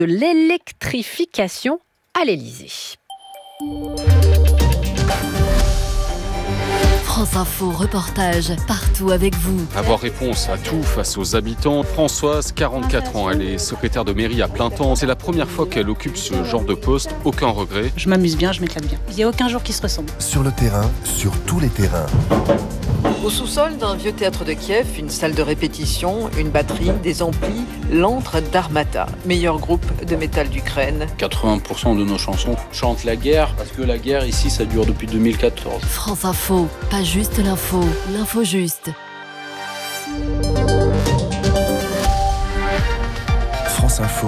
de l'électrification à l'Élysée. France Info, reportage partout avec vous. Avoir réponse à tout face aux habitants. Françoise, 44 ans, elle est secrétaire de mairie à plein temps. C'est la première fois qu'elle occupe ce genre de poste. Aucun regret. Je m'amuse bien, je m'éclate bien. Il n'y a aucun jour qui se ressemble. Sur le terrain, sur tous les terrains. Au sous-sol d'un vieux théâtre de Kiev, une salle de répétition, une batterie, des amplis, l'antre d'Armata, meilleur groupe de métal d'Ukraine. 80% de nos chansons chantent la guerre, parce que la guerre ici, ça dure depuis 2014. France Info, pas juste l'info, l'info juste. France Info,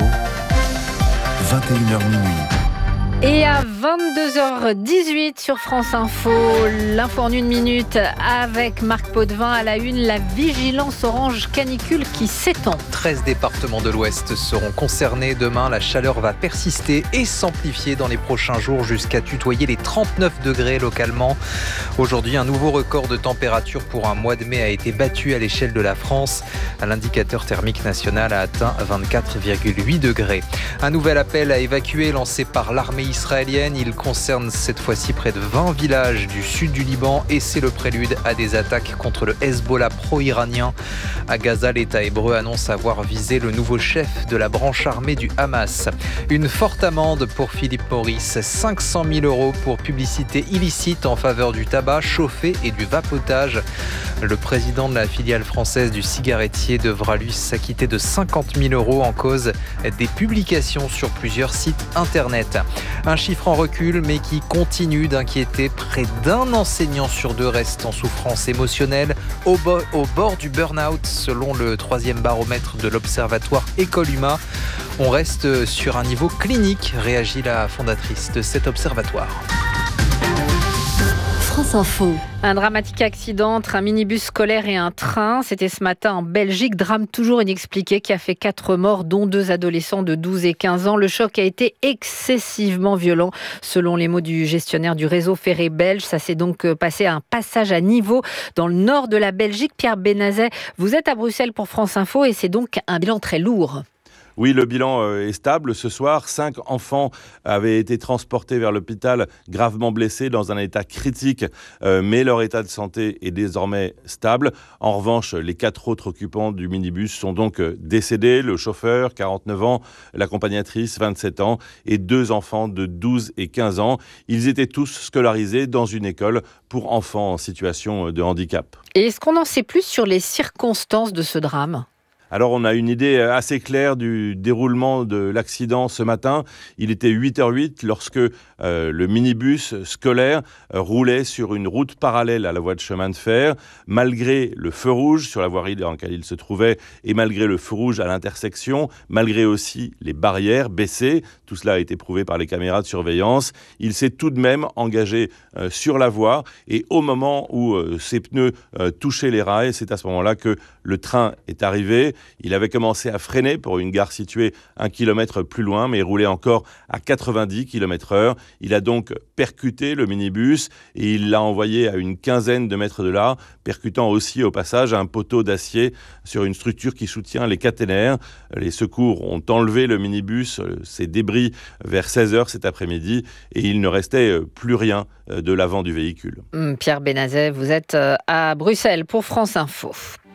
21h minuit. Et à 22h18 sur France Info, l'info en une minute avec Marc Potvin à la une, la vigilance orange canicule qui s'étend. 13 départements de l'Ouest seront concernés. Demain, la chaleur va persister et s'amplifier dans les prochains jours jusqu'à tutoyer les 39 degrés localement. Aujourd'hui, un nouveau record de température pour un mois de mai a été battu à l'échelle de la France. L'indicateur thermique national a atteint 24,8 degrés. Un nouvel appel à évacuer lancé par l'armée israélienne. Il concerne cette fois-ci près de 20 villages du sud du Liban et c'est le prélude à des attaques contre le Hezbollah pro-iranien. À Gaza, l'État hébreu annonce avoir visé le nouveau chef de la branche armée du Hamas. Une forte amende pour Philippe Maurice, 500 000 € pour publicité illicite en faveur du tabac chauffé et du vapotage. Le président de la filiale française du cigarettier devra lui s'acquitter de 50 000 € en cause des publications sur plusieurs sites internet. Un chiffre en recul, mais qui continue d'inquiéter. Près d'un enseignant sur deux reste en souffrance émotionnelle, au bord du burn-out, selon le 3e baromètre de l'Observatoire École Humain. On reste sur un niveau clinique, réagit la fondatrice de cet observatoire. France Info. Un dramatique accident entre un minibus scolaire et un train. C'était ce matin en Belgique. Drame toujours inexpliqué qui a fait 4 morts, dont 2 adolescents de 12 et 15 ans. Le choc a été excessivement violent, selon les mots du gestionnaire du réseau ferré belge. Ça s'est donc passé à un passage à niveau dans le nord de la Belgique. Pierre Benazet, vous êtes à Bruxelles pour France Info et c'est donc un bilan très lourd. Oui, le bilan est stable. Ce soir, 5 enfants avaient été transportés vers l'hôpital gravement blessés dans un état critique, mais leur état de santé est désormais stable. En revanche, les 4 autres occupants du minibus sont donc décédés. Le chauffeur, 49 ans, l'accompagnatrice, 27 ans, et 2 enfants de 12 et 15 ans. Ils étaient tous scolarisés dans une école pour enfants en situation de handicap. Et est-ce qu'on en sait plus sur les circonstances de ce drame ? Alors, on a une idée assez claire du déroulement de l'accident ce matin. Il était 8h08 lorsque le minibus scolaire roulait sur une route parallèle à la voie de chemin de fer. Malgré le feu rouge sur la voirie dans laquelle il se trouvait et malgré le feu rouge à l'intersection, malgré aussi les barrières baissées, tout cela a été prouvé par les caméras de surveillance, il s'est tout de même engagé sur la voie et au moment où ses pneus touchaient les rails, c'est à ce moment-là que le train est arrivé. Il avait commencé à freiner pour une gare située 1 kilomètre plus loin, mais il roulait encore à 90 km/h. Il a donc percuté le minibus et il l'a envoyé à une quinzaine de mètres de là, percutant aussi au passage un poteau d'acier sur une structure qui soutient les caténaires. Les secours ont enlevé le minibus, ses débris, vers 16h cet après-midi et il ne restait plus rien de l'avant du véhicule. Pierre Benazet, vous êtes à Bruxelles pour France Info.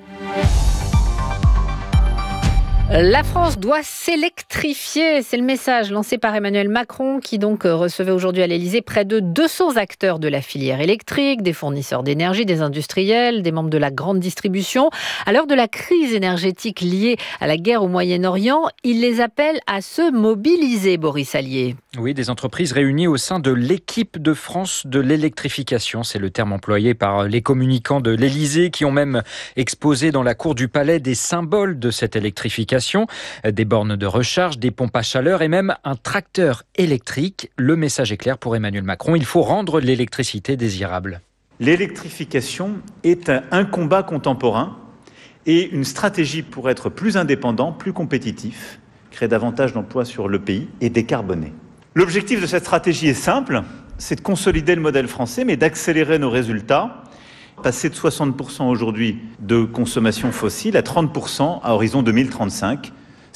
La France doit s'électrifier, c'est le message lancé par Emmanuel Macron qui donc recevait aujourd'hui à l'Élysée près de 200 acteurs de la filière électrique, des fournisseurs d'énergie, des industriels, des membres de la grande distribution. À l'heure de la crise énergétique liée à la guerre au Moyen-Orient, il les appelle à se mobiliser, Boris Allier. Oui, des entreprises réunies au sein de l'équipe de France de l'électrification. C'est le terme employé par les communicants de l'Élysée qui ont même exposé dans la cour du Palais des symboles de cette électrification. Des bornes de recharge, des pompes à chaleur et même un tracteur électrique. Le message est clair pour Emmanuel Macron, il faut rendre l'électricité désirable. L'électrification est un combat contemporain et une stratégie pour être plus indépendant, plus compétitif, créer davantage d'emplois sur le pays et décarboner. L'objectif de cette stratégie est simple, c'est de consolider le modèle français mais d'accélérer nos résultats. Passer de 60% aujourd'hui de consommation fossile à 30% à horizon 2035.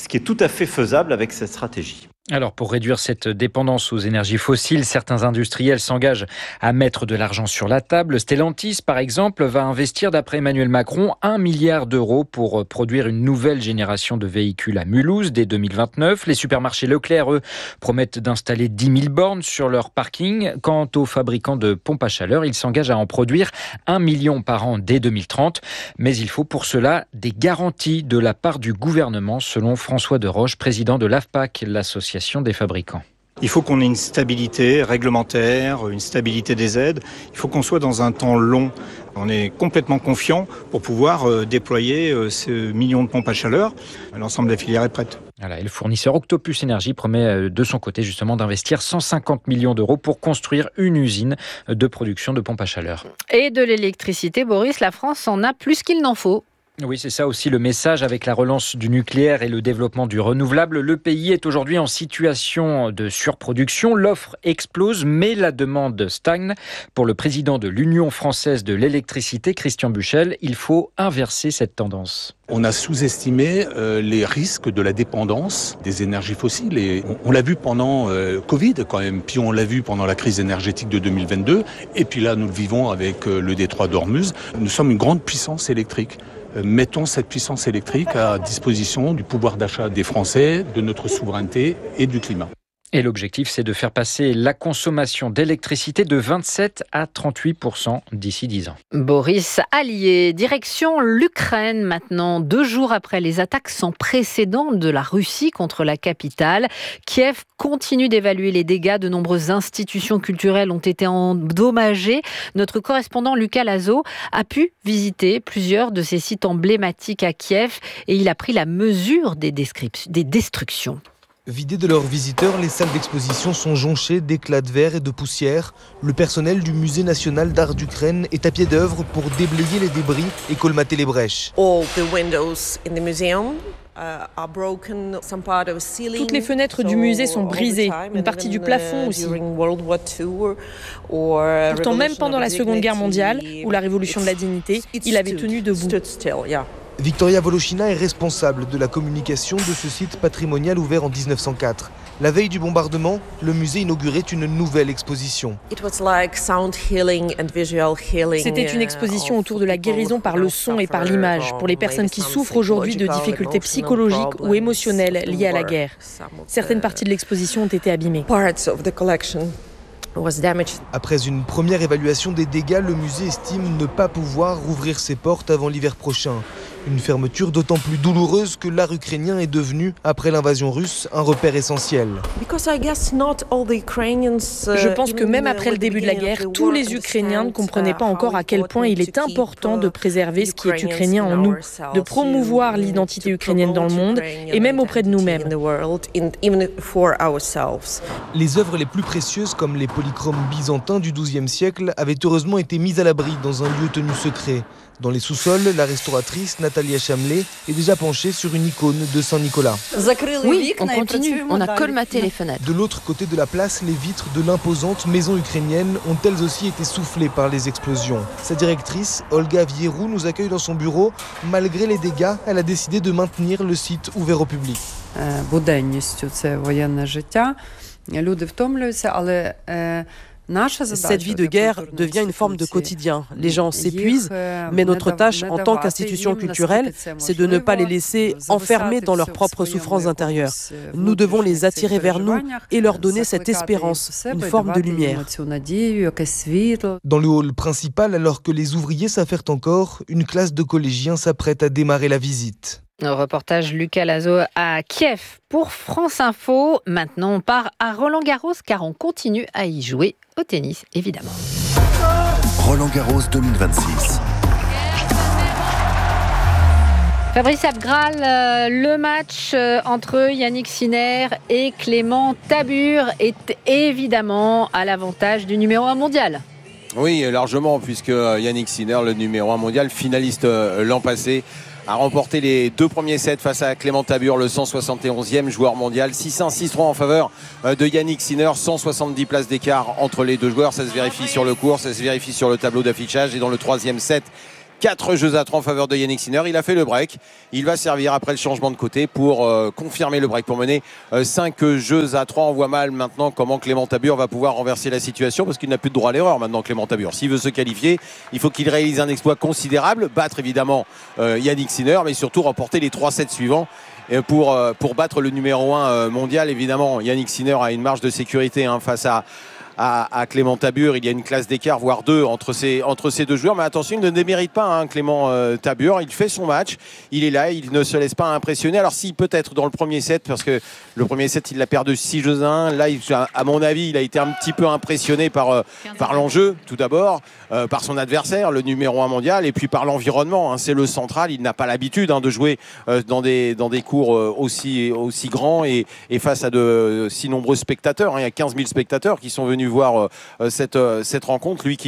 ce qui est tout à fait faisable avec cette stratégie. Alors, pour réduire cette dépendance aux énergies fossiles, certains industriels s'engagent à mettre de l'argent sur la table. Stellantis, par exemple, va investir, d'après Emmanuel Macron, 1 milliard d'euros pour produire une nouvelle génération de véhicules à Mulhouse dès 2029. Les supermarchés Leclerc, eux, promettent d'installer 10 000 bornes sur leur parking. Quant aux fabricants de pompes à chaleur, ils s'engagent à en produire 1 million par an dès 2030. Mais il faut pour cela des garanties de la part du gouvernement, selon François Deroche, président de l'AFPAC, l'association des fabricants. Il faut qu'on ait une stabilité réglementaire, une stabilité des aides. Il faut qu'on soit dans un temps long. On est complètement confiant pour pouvoir déployer ce million de pompes à chaleur. L'ensemble de la filière est prête. Voilà, et le fournisseur Octopus Énergie promet de son côté justement d'investir 150 millions d'euros pour construire une usine de production de pompes à chaleur. Et de l'électricité, Boris, la France en a plus qu'il n'en faut. Oui, c'est ça aussi le message avec la relance du nucléaire et le développement du renouvelable. Le pays est aujourd'hui en situation de surproduction. L'offre explose, mais la demande stagne. Pour le président de l'Union française de l'électricité, Christian Buchel, il faut inverser cette tendance. On a sous-estimé les risques de la dépendance des énergies fossiles. Et on l'a vu pendant Covid quand même, puis on l'a vu pendant la crise énergétique de 2022. Et puis là, nous le vivons avec le détroit d'Ormuz. Nous sommes une grande puissance électrique. Mettons cette puissance électrique à disposition du pouvoir d'achat des Français, de notre souveraineté et du climat. Et l'objectif, c'est de faire passer la consommation d'électricité de 27 à 38% d'ici 10 ans. Boris Allier, direction l'Ukraine maintenant, 2 jours après les attaques sans précédent de la Russie contre la capitale. Kiev continue d'évaluer les dégâts. De nombreuses institutions culturelles ont été endommagées. Notre correspondant Lucas Lazo a pu visiter plusieurs de ces sites emblématiques à Kiev et il a pris la mesure des destructions. Vidées de leurs visiteurs, les salles d'exposition sont jonchées d'éclats de verre et de poussière. Le personnel du Musée national d'art d'Ukraine est à pied d'œuvre pour déblayer les débris et colmater les brèches. Toutes les fenêtres du musée sont brisées, une partie du plafond aussi. Pourtant, même pendant la Seconde Guerre mondiale ou la Révolution de la dignité, il avait tenu debout. Victoria Volochina est responsable de la communication de ce site patrimonial ouvert en 1904. La veille du bombardement, le musée inaugurait une nouvelle exposition. C'était une exposition autour de la guérison par le son et par l'image, pour les personnes qui souffrent aujourd'hui de difficultés psychologiques ou émotionnelles liées à la guerre. Certaines parties de l'exposition ont été abîmées. Après une première évaluation des dégâts, le musée estime ne pas pouvoir rouvrir ses portes avant l'hiver prochain. Une fermeture d'autant plus douloureuse que l'art ukrainien est devenu, après l'invasion russe, un repère essentiel. Je pense que même après le début de la guerre, tous les Ukrainiens ne comprenaient pas encore à quel point il est important de préserver ce qui est ukrainien en nous, de promouvoir l'identité ukrainienne dans le monde et même auprès de nous-mêmes. Les œuvres les plus précieuses, comme les polychromes byzantins du XIIe siècle, avaient heureusement été mises à l'abri dans un lieu tenu secret. Dans les sous-sols, la restauratrice Natalia Chamlet est déjà penchée sur une icône de Saint-Nicolas. Oui, on continue, on a colmaté les fenêtres. De l'autre côté de la place, les vitres de l'imposante maison ukrainienne ont elles aussi été soufflées par les explosions. Sa directrice, Olga Vierou, nous accueille dans son bureau. Malgré les dégâts, elle a décidé de maintenir le site ouvert au public. Cette vie de guerre devient une forme de quotidien. Les gens s'épuisent, mais notre tâche en tant qu'institution culturelle, c'est de ne pas les laisser enfermés dans leurs propres souffrances intérieures. Nous devons les attirer vers nous et leur donner cette espérance, une forme de lumière. Dans le hall principal, alors que les ouvriers s'affairent encore, une classe de collégiens s'apprête à démarrer la visite. Reportage Lucas Lazo à Kiev pour France Info. Maintenant, on part à Roland-Garros car on continue à y jouer au tennis, évidemment. Roland-Garros 2026. Fabrice Abgral, le match entre Yannick Sinner et Clément Tabur est évidemment à l'avantage du numéro 1 mondial. Oui, largement, puisque Yannick Sinner, le numéro 1 mondial, finaliste l'an passé, a remporté les 2 premiers sets face à Clément Tabur, le 171e joueur mondial. 6-1, 6-3 en faveur de Yannick Sinner. 170 places d'écart entre les deux joueurs. Ça se vérifie sur le court, ça se vérifie sur le tableau d'affichage. Et dans le 3e set, 4 jeux à 3 en faveur de Yannick Sinner. Il a fait le break. Il va servir après le changement de côté pour confirmer le break, pour mener 5 jeux à 3. On voit mal maintenant comment Clément Tabur va pouvoir renverser la situation parce qu'il n'a plus de droit à l'erreur maintenant, Clément Tabur. S'il veut se qualifier, il faut qu'il réalise un exploit considérable, battre évidemment Yannick Sinner, mais surtout remporter les 3 sets suivants. Pour battre le numéro 1 mondial. Évidemment, Yannick Sinner a une marge de sécurité face à Clément Tabur. Il y a une classe d'écart, voire 2 entre ces 2 joueurs. Mais attention, il ne démérite pas Clément Tabur. Il fait son match. Il est là. Il ne se laisse pas impressionner. Alors si peut-être dans le premier set, parce que le premier set, il l'a perdu 6 jeux à 1. Là, à mon avis, il a été un petit peu impressionné par l'enjeu, tout d'abord, par son adversaire, le numéro 1 mondial, et puis par l'environnement. C'est le central. Il n'a pas l'habitude de jouer dans des cours aussi grands et face à de si nombreux spectateurs. Il y a 15 000 spectateurs qui sont venus voir cette rencontre. Lui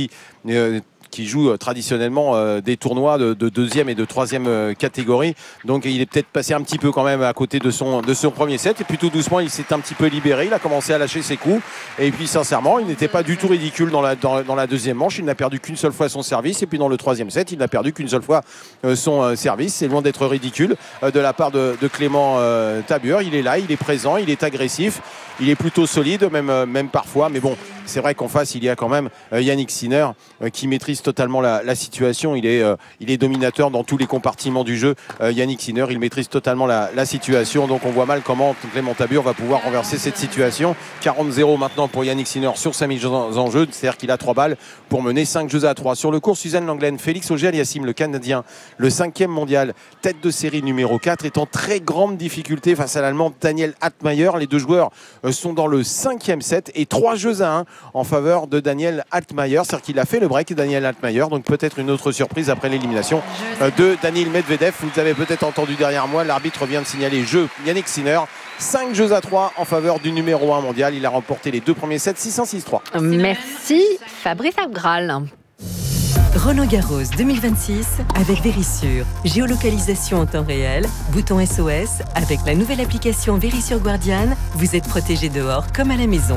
qui joue traditionnellement des tournois de deuxième et de troisième catégorie. Donc il est peut-être passé un petit peu quand même à côté de son premier set. Et puis tout doucement, il s'est un petit peu libéré. Il a commencé à lâcher ses coups. Et puis sincèrement, il n'était pas du tout ridicule dans la deuxième manche. Il n'a perdu qu'une seule fois son service. Et puis dans le troisième set, il n'a perdu qu'une seule fois son service. C'est loin d'être ridicule de la part de Clément Tabur. Il est là, il est présent, il est agressif. Il est plutôt solide, même parfois. Mais bon, c'est vrai qu'en face, il y a quand même Yannick Sinner qui maîtrise totalement la situation. Il est dominateur dans tous les compartiments du jeu. Yannick Sinner, il maîtrise totalement la situation. Donc on voit mal comment Clément Tabur va pouvoir renverser cette situation. 40-0 maintenant pour Yannick Sinner sur sa mise en jeu. C'est-à-dire qu'il a 3 balles pour mener 5 jeux à 3. Sur le court, Suzanne Lenglen, Félix Auger-Aliassime, le Canadien, le 5e mondial, tête de série numéro 4, est en très grande difficulté face à l'Allemand Daniel Altmaier. Les 2 joueurs sont dans le 5e set et 3 jeux à 1 en faveur de Daniel Altmaier. C'est-à-dire qu'il a fait le break, Daniel Altmaier. Donc peut-être une autre surprise après l'élimination de Daniil Medvedev. Vous avez peut-être entendu derrière moi, l'arbitre vient de signaler jeu Yannick Sinner. 5 jeux à 3 en faveur du numéro 1 mondial. Il a remporté les 2 premiers sets 6-1, 6-3. Merci Fabrice Abgral. Roland-Garros 2026 avec Vérissure. Géolocalisation en temps réel, bouton SOS. Avec la nouvelle application Vérissure Guardian, vous êtes protégé dehors comme à la maison.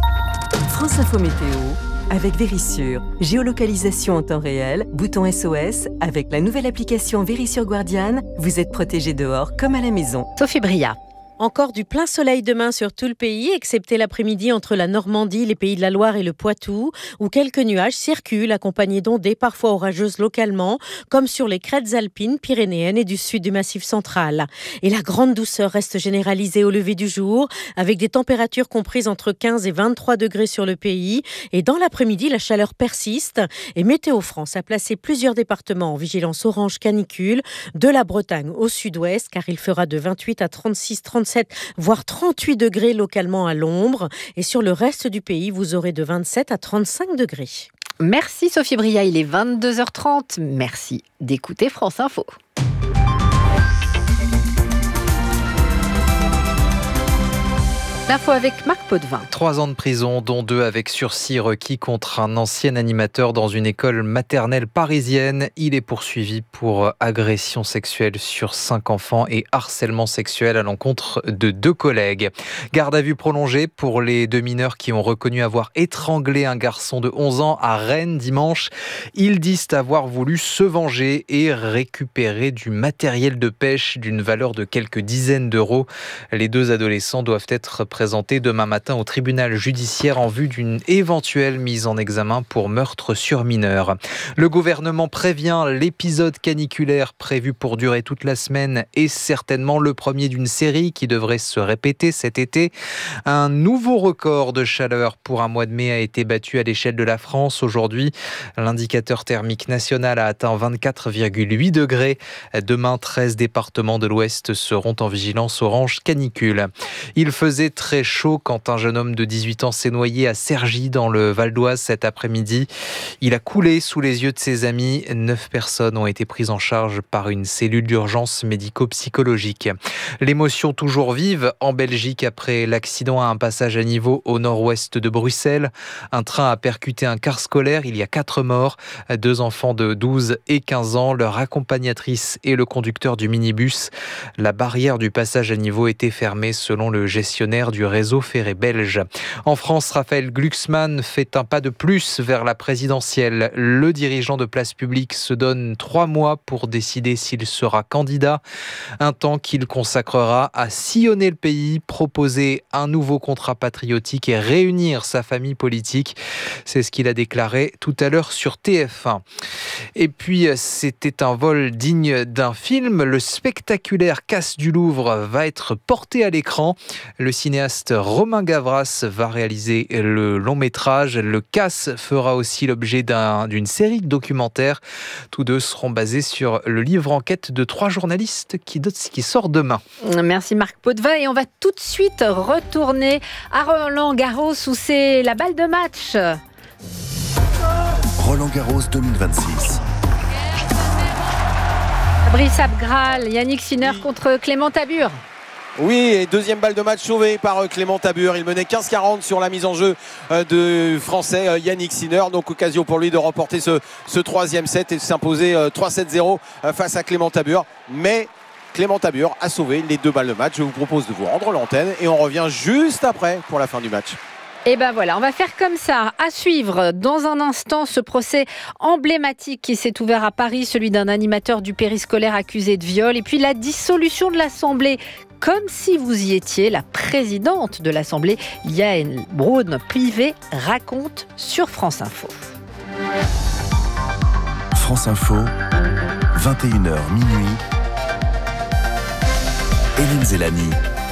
France Info Météo avec Vérissure. Géolocalisation en temps réel, bouton SOS. Avec la nouvelle application Vérissure Guardian, vous êtes protégé dehors comme à la maison. Sophie Bria. Encore du plein soleil demain sur tout le pays, excepté l'après-midi entre la Normandie, les Pays de la Loire et le Poitou, où quelques nuages circulent, accompagnés d'ondées parfois orageuses localement, comme sur les crêtes alpines, pyrénéennes et du sud du Massif central. Et la grande douceur reste généralisée au lever du jour, avec des températures comprises entre 15 et 23 degrés sur le pays. Et dans l'après-midi, la chaleur persiste. Et Météo France a placé plusieurs départements en vigilance orange canicule, de la Bretagne au sud-ouest, car il fera de 28 à 36, 37, voire 38 degrés localement à l'ombre. Et sur le reste du pays, vous aurez de 27 à 35 degrés. Merci Sophie Bria, il est 22h30. Merci d'écouter France Info. L'info avec Marc Potvin. 3 ans de prison, dont 2 avec sursis requis contre un ancien animateur dans une école maternelle parisienne. Il est poursuivi pour agression sexuelle sur 5 enfants et harcèlement sexuel à l'encontre de 2 collègues. Garde à vue prolongée pour les 2 mineurs qui ont reconnu avoir étranglé un garçon de 11 ans à Rennes dimanche. Ils disent avoir voulu se venger et récupérer du matériel de pêche d'une valeur de quelques dizaines d'euros. Les 2 adolescents doivent être présenté demain matin au tribunal judiciaire en vue d'une éventuelle mise en examen pour meurtre sur mineur. Le gouvernement prévient, l'épisode caniculaire prévu pour durer toute la semaine est certainement le premier d'une série qui devrait se répéter cet été. Un nouveau record de chaleur pour un mois de mai a été battu à l'échelle de la France aujourd'hui. L'indicateur thermique national a atteint 24,8 degrés. Demain, 13 départements de l'Ouest seront en vigilance orange canicule. Il faisait très chaud quand un jeune homme de 18 ans s'est noyé à Cergy dans le Val d'Oise cet après-midi. Il a coulé sous les yeux de ses amis. 9 personnes ont été prises en charge par une cellule d'urgence médico-psychologique. L'émotion toujours vive en Belgique après l'accident à un passage à niveau au nord-ouest de Bruxelles. Un train a percuté un car scolaire. Il y a 4 morts, 2 enfants de 12 et 15 ans, leur accompagnatrice et le conducteur du minibus. La barrière du passage à niveau était fermée selon le gestionnaire du du réseau ferré belge. En France, Raphaël Glucksmann fait un pas de plus vers la présidentielle. Le dirigeant de Place Publique se donne 3 mois pour décider s'il sera candidat. Un temps qu'il consacrera à sillonner le pays, proposer un nouveau contrat patriotique et réunir sa famille politique. C'est ce qu'il a déclaré tout à l'heure sur TF1. Et puis, c'était un vol digne d'un film. Le spectaculaire Casse du Louvre va être porté à l'écran. Le cinéaste Romain Gavras va réaliser le long métrage. Le Casse fera aussi l'objet d'une série documentaire. Tous deux seront basés sur le livre enquête de 3 journalistes qui sort demain. Merci Marc Potvin. Et on va tout de suite retourner à Roland-Garros où c'est la balle de match. Roland-Garros 2026. Brice Abgral, Yannick Sinner contre Clément Tabur. Oui, et deuxième balle de match sauvée par Clément Tabur. Il menait 15-40 sur la mise en jeu de Français Yannick Sinner. Donc occasion pour lui de remporter ce troisième set et de s'imposer 3-7-0 face à Clément Tabur. Mais Clément Tabur a sauvé les 2 balles de match. Je vous propose de vous rendre l'antenne et on revient juste après pour la fin du match. Et ben voilà, on va faire comme ça. À suivre dans un instant ce procès emblématique qui s'est ouvert à Paris, celui d'un animateur du périscolaire accusé de viol. Et puis la dissolution de l'Assemblée. Comme si vous y étiez, la présidente de l'Assemblée, Yael Braun-Pivet, raconte sur France Info. France Info, 21h minuit. Hélène Zélani.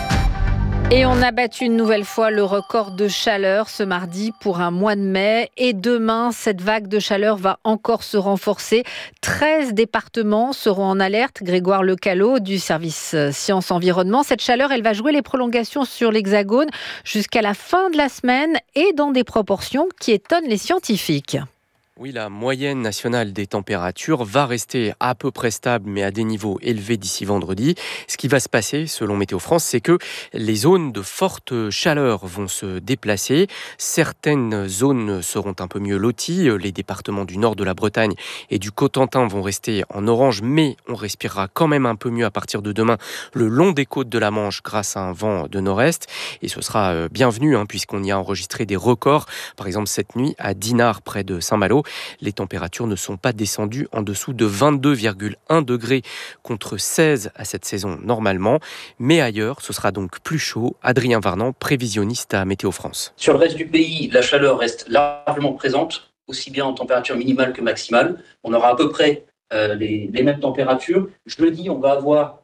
Et on a battu une nouvelle fois le record de chaleur ce mardi pour un mois de mai. Et demain, cette vague de chaleur va encore se renforcer. 13 départements seront en alerte. Grégoire Lecalot du service Sciences Environnement. Cette chaleur, elle va jouer les prolongations sur l'Hexagone jusqu'à la fin de la semaine et dans des proportions qui étonnent les scientifiques. Oui, la moyenne nationale des températures va rester à peu près stable, mais à des niveaux élevés d'ici vendredi. Ce qui va se passer, selon Météo France, c'est que les zones de forte chaleur vont se déplacer. Certaines zones seront un peu mieux loties. Les départements du nord de la Bretagne et du Cotentin vont rester en orange, mais on respirera quand même un peu mieux à partir de demain le long des côtes de la Manche grâce à un vent de nord-est. Et ce sera bienvenu, puisqu'on y a enregistré des records. Par exemple, cette nuit, à Dinard, près de Saint-Malo, les températures ne sont pas descendues en dessous de 22,1 degrés contre 16 à cette saison normalement. Mais ailleurs, ce sera donc plus chaud. Adrien Varnan, prévisionniste à Météo France. Sur le reste du pays, la chaleur reste largement présente, aussi bien en température minimale que maximale. On aura à peu près les mêmes températures. Jeudi, on va avoir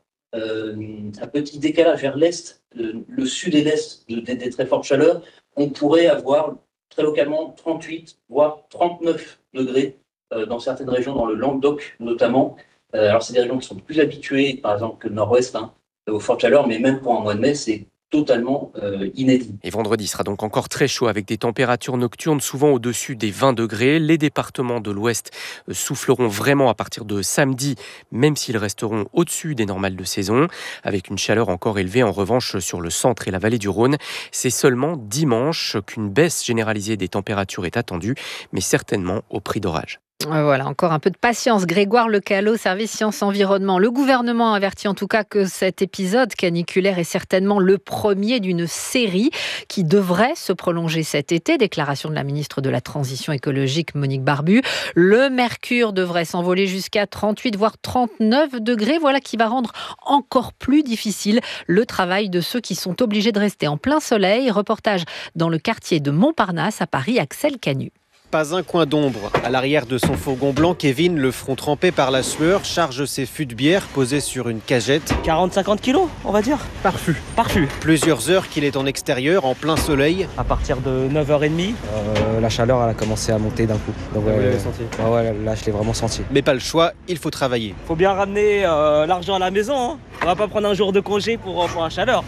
un petit décalage vers l'est, le sud et l'est des très fortes chaleurs. On pourrait avoir très localement 38 voire 39 degrés dans certaines régions, dans le Languedoc notamment. Alors c'est des régions qui sont plus habituées, par exemple que le nord-ouest, aux fortes chaleurs, mais même pour un mois de mai, c'est totalement inédit. Et vendredi sera donc encore très chaud avec des températures nocturnes souvent au-dessus des 20 degrés. Les départements de l'ouest souffleront vraiment à partir de samedi, même s'ils resteront au-dessus des normales de saison, avec une chaleur encore élevée en revanche sur le centre et la vallée du Rhône. C'est seulement dimanche qu'une baisse généralisée des températures est attendue, mais certainement au prix d'orage. Voilà, encore un peu de patience. Grégoire Lecalot, service Sciences Environnement. Le gouvernement avertit en tout cas que cet épisode caniculaire est certainement le premier d'une série qui devrait se prolonger cet été. Déclaration de la ministre de la Transition écologique, Monique Barbu. Le mercure devrait s'envoler jusqu'à 38 voire 39 degrés. Voilà qui va rendre encore plus difficile le travail de ceux qui sont obligés de rester en plein soleil. Reportage dans le quartier de Montparnasse à Paris, Axel Canu. Pas un coin d'ombre. À l'arrière de son fourgon blanc, Kevin, le front trempé par la sueur, charge ses fûts de bière posés sur une cagette. 40-50 kilos, on va dire. Par fût. Plusieurs heures qu'il est en extérieur, en plein soleil. À partir de 9h30, la chaleur elle a commencé à monter d'un coup. Donc, vous l'avez senti ? Ouais, là je l'ai vraiment senti. Mais pas le choix, il faut travailler. Faut bien ramener l'argent à la maison. On va pas prendre un jour de congé pour la chaleur.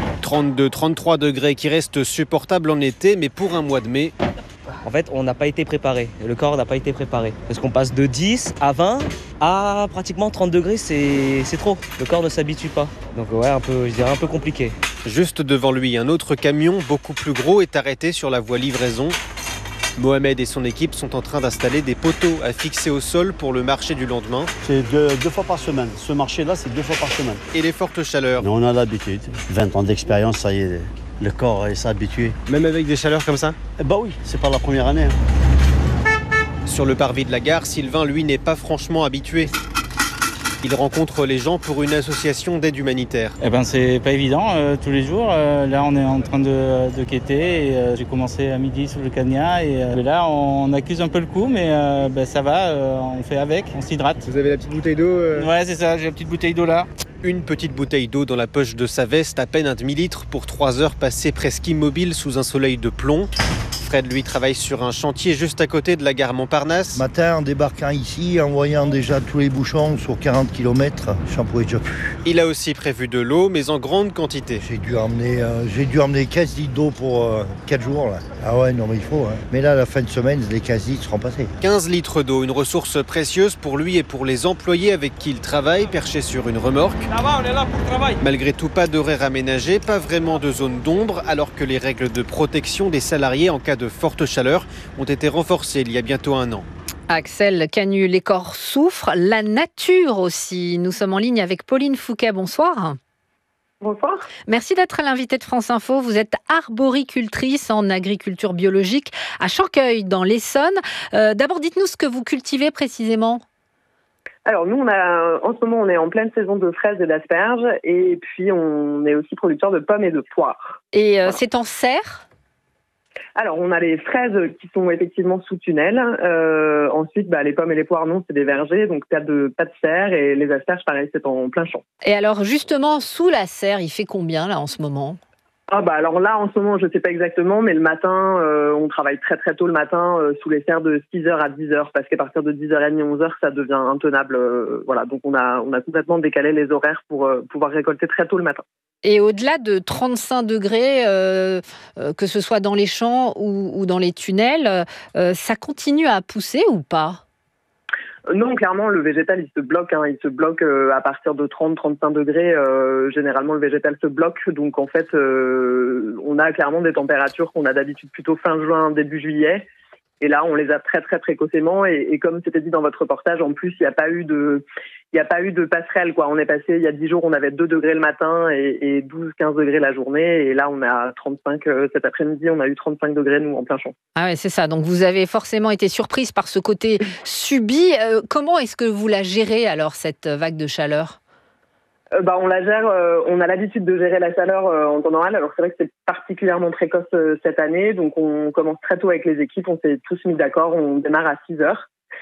32-33 degrés qui restent supportables en été, mais pour un mois de mai... En fait, on n'a pas été préparé. Le corps n'a pas été préparé. Parce qu'on passe de 10 à 20 à pratiquement 30 degrés, c'est trop. Le corps ne s'habitue pas. Donc ouais, je dirais un peu compliqué. Juste devant lui, un autre camion, beaucoup plus gros, est arrêté sur la voie livraison. Mohamed et son équipe sont en train d'installer des poteaux à fixer au sol pour le marché du lendemain. C'est deux fois par semaine. Ce marché-là, c'est 2 fois par semaine. Et les fortes chaleurs. Mais on a l'habitude. 20 ans d'expérience, ça y est. Le corps s'est habitué. Même avec des chaleurs comme ça ? Bah oui, c'est pas la première année. Sur le parvis de la gare, Sylvain, lui, n'est pas franchement habitué. Il rencontre les gens pour une association d'aide humanitaire. C'est pas évident tous les jours. Là, on est en train de quêter. Et, j'ai commencé à midi sous le Cagna. Et là, on accuse un peu le coup, mais ça va. On fait avec, on s'hydrate. Vous avez la petite bouteille d'eau Ouais, c'est ça, j'ai la petite bouteille d'eau là. Une petite bouteille d'eau dans la poche de sa veste, à peine un demi-litre pour 3 heures passées presque immobiles sous un soleil de plomb. Fred, lui, travaille sur un chantier juste à côté de la gare Montparnasse. Ce matin, en débarquant ici, en voyant déjà tous les bouchons sur 40 km, j'en pouvais déjà plus. Il a aussi prévu de l'eau, mais en grande quantité. J'ai dû emmener 15 litres d'eau pour 4 jours. Là. Ah ouais, non mais il faut. Hein. Mais là, à la fin de semaine, les 15 litres seront passés. 15 litres d'eau, une ressource précieuse pour lui et pour les employés avec qui il travaille, perchés sur une remorque. Là-bas, on est là pour le travail. Malgré tout, pas d'horaire aménagé, pas vraiment de zone d'ombre, alors que les règles de protection des salariés en cas de forte chaleur ont été renforcées il y a bientôt 1 an. Axel Canu, les corps souffrent, la nature aussi. Nous sommes en ligne avec Pauline Fouquet. Bonsoir. Bonsoir. Merci d'être l'invitée de France Info. Vous êtes arboricultrice en agriculture biologique à Chanqueuil, dans l'Essonne. D'abord, dites-nous ce que vous cultivez précisément. Alors nous, en ce moment, on est en pleine saison de fraises et d'asperges. Et puis, on est aussi producteur de pommes et de poires. Et voilà. C'est en serre ? Alors, on a les fraises qui sont effectivement sous tunnel. Ensuite, les pommes et les poires, non, c'est des vergers, donc pas de serre. Et les asperges, pareil, c'est en plein champ. Et alors, justement, sous la serre, il fait combien, là, en ce moment ? Alors là, en ce moment, je ne sais pas exactement, mais le matin, on travaille très très tôt le matin sous les serres de 6h à 10h, parce qu'à partir de 10h30, 11h, ça devient intenable. Donc on a complètement décalé les horaires pour pouvoir récolter très tôt le matin. Et au-delà de 35 degrés, que ce soit dans les champs ou dans les tunnels, ça continue à pousser ou pas ? Non, clairement, le végétal, il se bloque. Il se bloque à partir de 30-35 degrés. Généralement, le végétal se bloque. Donc, en fait, on a clairement des températures qu'on a d'habitude plutôt fin juin, début juillet. Et là, on les a très, très précocement. Et comme c'était dit dans votre reportage, en plus, il n'y a pas eu de passerelle, quoi. On est passé, il y a 10 jours, on avait 2 degrés le matin et 12-15 degrés la journée. Et là, on a 35, cet après-midi, on a eu 35 degrés, nous, en plein champ. Ah ouais, c'est ça. Donc, vous avez forcément été surprise par ce côté subi. Comment est-ce que vous la gérez, alors, cette vague de chaleur ? On la gère, on a l'habitude de gérer la chaleur en temps normal. Alors c'est vrai que c'est particulièrement précoce cette année, donc on commence très tôt avec les équipes, on s'est tous mis d'accord, on démarre à 6h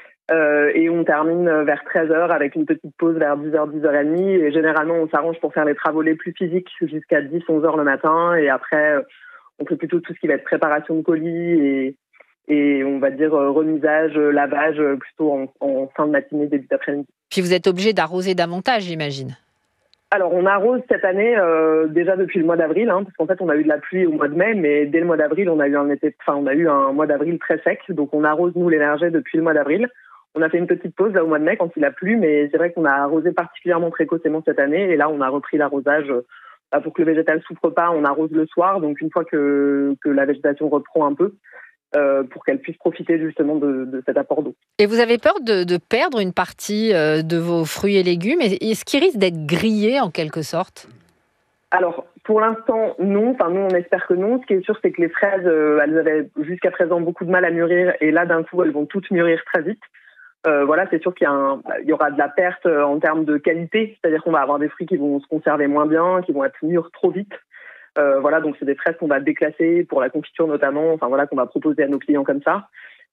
et on termine vers 13h avec une petite pause vers 10h, 10h30 et généralement on s'arrange pour faire les travaux les plus physiques jusqu'à 10, 11h le matin et après on fait plutôt tout ce qui va être préparation de colis et on va dire remisage, lavage plutôt en fin de matinée, début d'après-midi. Puis vous êtes obligé d'arroser davantage, j'imagine. Alors, on arrose cette année déjà depuis le mois d'avril, parce qu'en fait, on a eu de la pluie au mois de mai, mais dès le mois d'avril, on a eu un mois d'avril très sec. Donc, on arrose, nous, les vergers depuis le mois d'avril. On a fait une petite pause là au mois de mai quand il a plu, mais c'est vrai qu'on a arrosé particulièrement précocement cette année. Et là, on a repris l'arrosage pour que le végétal souffre pas. On arrose le soir, donc une fois que la végétation reprend un peu, pour qu'elle puisse profiter justement de cet apport d'eau. Et vous avez peur de perdre une partie de vos fruits et légumes ? Est-ce qu'ils risquent d'être grillés en quelque sorte ? Alors, pour l'instant, non. Enfin, nous, on espère que non. Ce qui est sûr, c'est que les fraises, elles avaient jusqu'à présent beaucoup de mal à mûrir. Et là, d'un coup, elles vont toutes mûrir très vite. C'est sûr qu'il y aura de la perte en termes de qualité. C'est-à-dire qu'on va avoir des fruits qui vont se conserver moins bien, qui vont être mûrs trop vite. Donc c'est des fraises qu'on va déclasser pour la confiture notamment, qu'on va proposer à nos clients comme ça.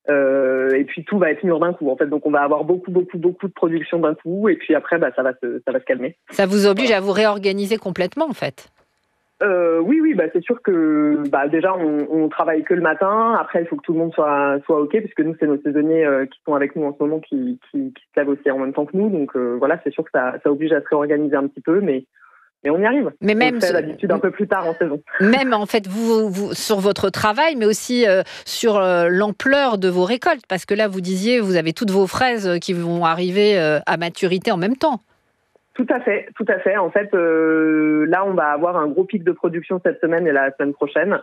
Et puis tout va être mûr d'un coup en fait, donc on va avoir beaucoup de production d'un coup et puis après ça va se calmer. Ça vous oblige à vous réorganiser complètement en fait. Oui, c'est sûr que déjà on travaille que le matin. Après il faut que tout le monde soit ok puisque nous c'est nos saisonniers qui sont avec nous en ce moment qui se lavent aussi en même temps que nous. Donc c'est sûr que ça oblige à se réorganiser un petit peu, mais on y arrive. Mais même on le fait d'habitude un peu plus tard en saison. Même en fait, vous sur votre travail, mais aussi sur l'ampleur de vos récoltes, parce que là, vous disiez, vous avez toutes vos fraises qui vont arriver à maturité en même temps. Tout à fait. En fait, là, on va avoir un gros pic de production cette semaine et la semaine prochaine.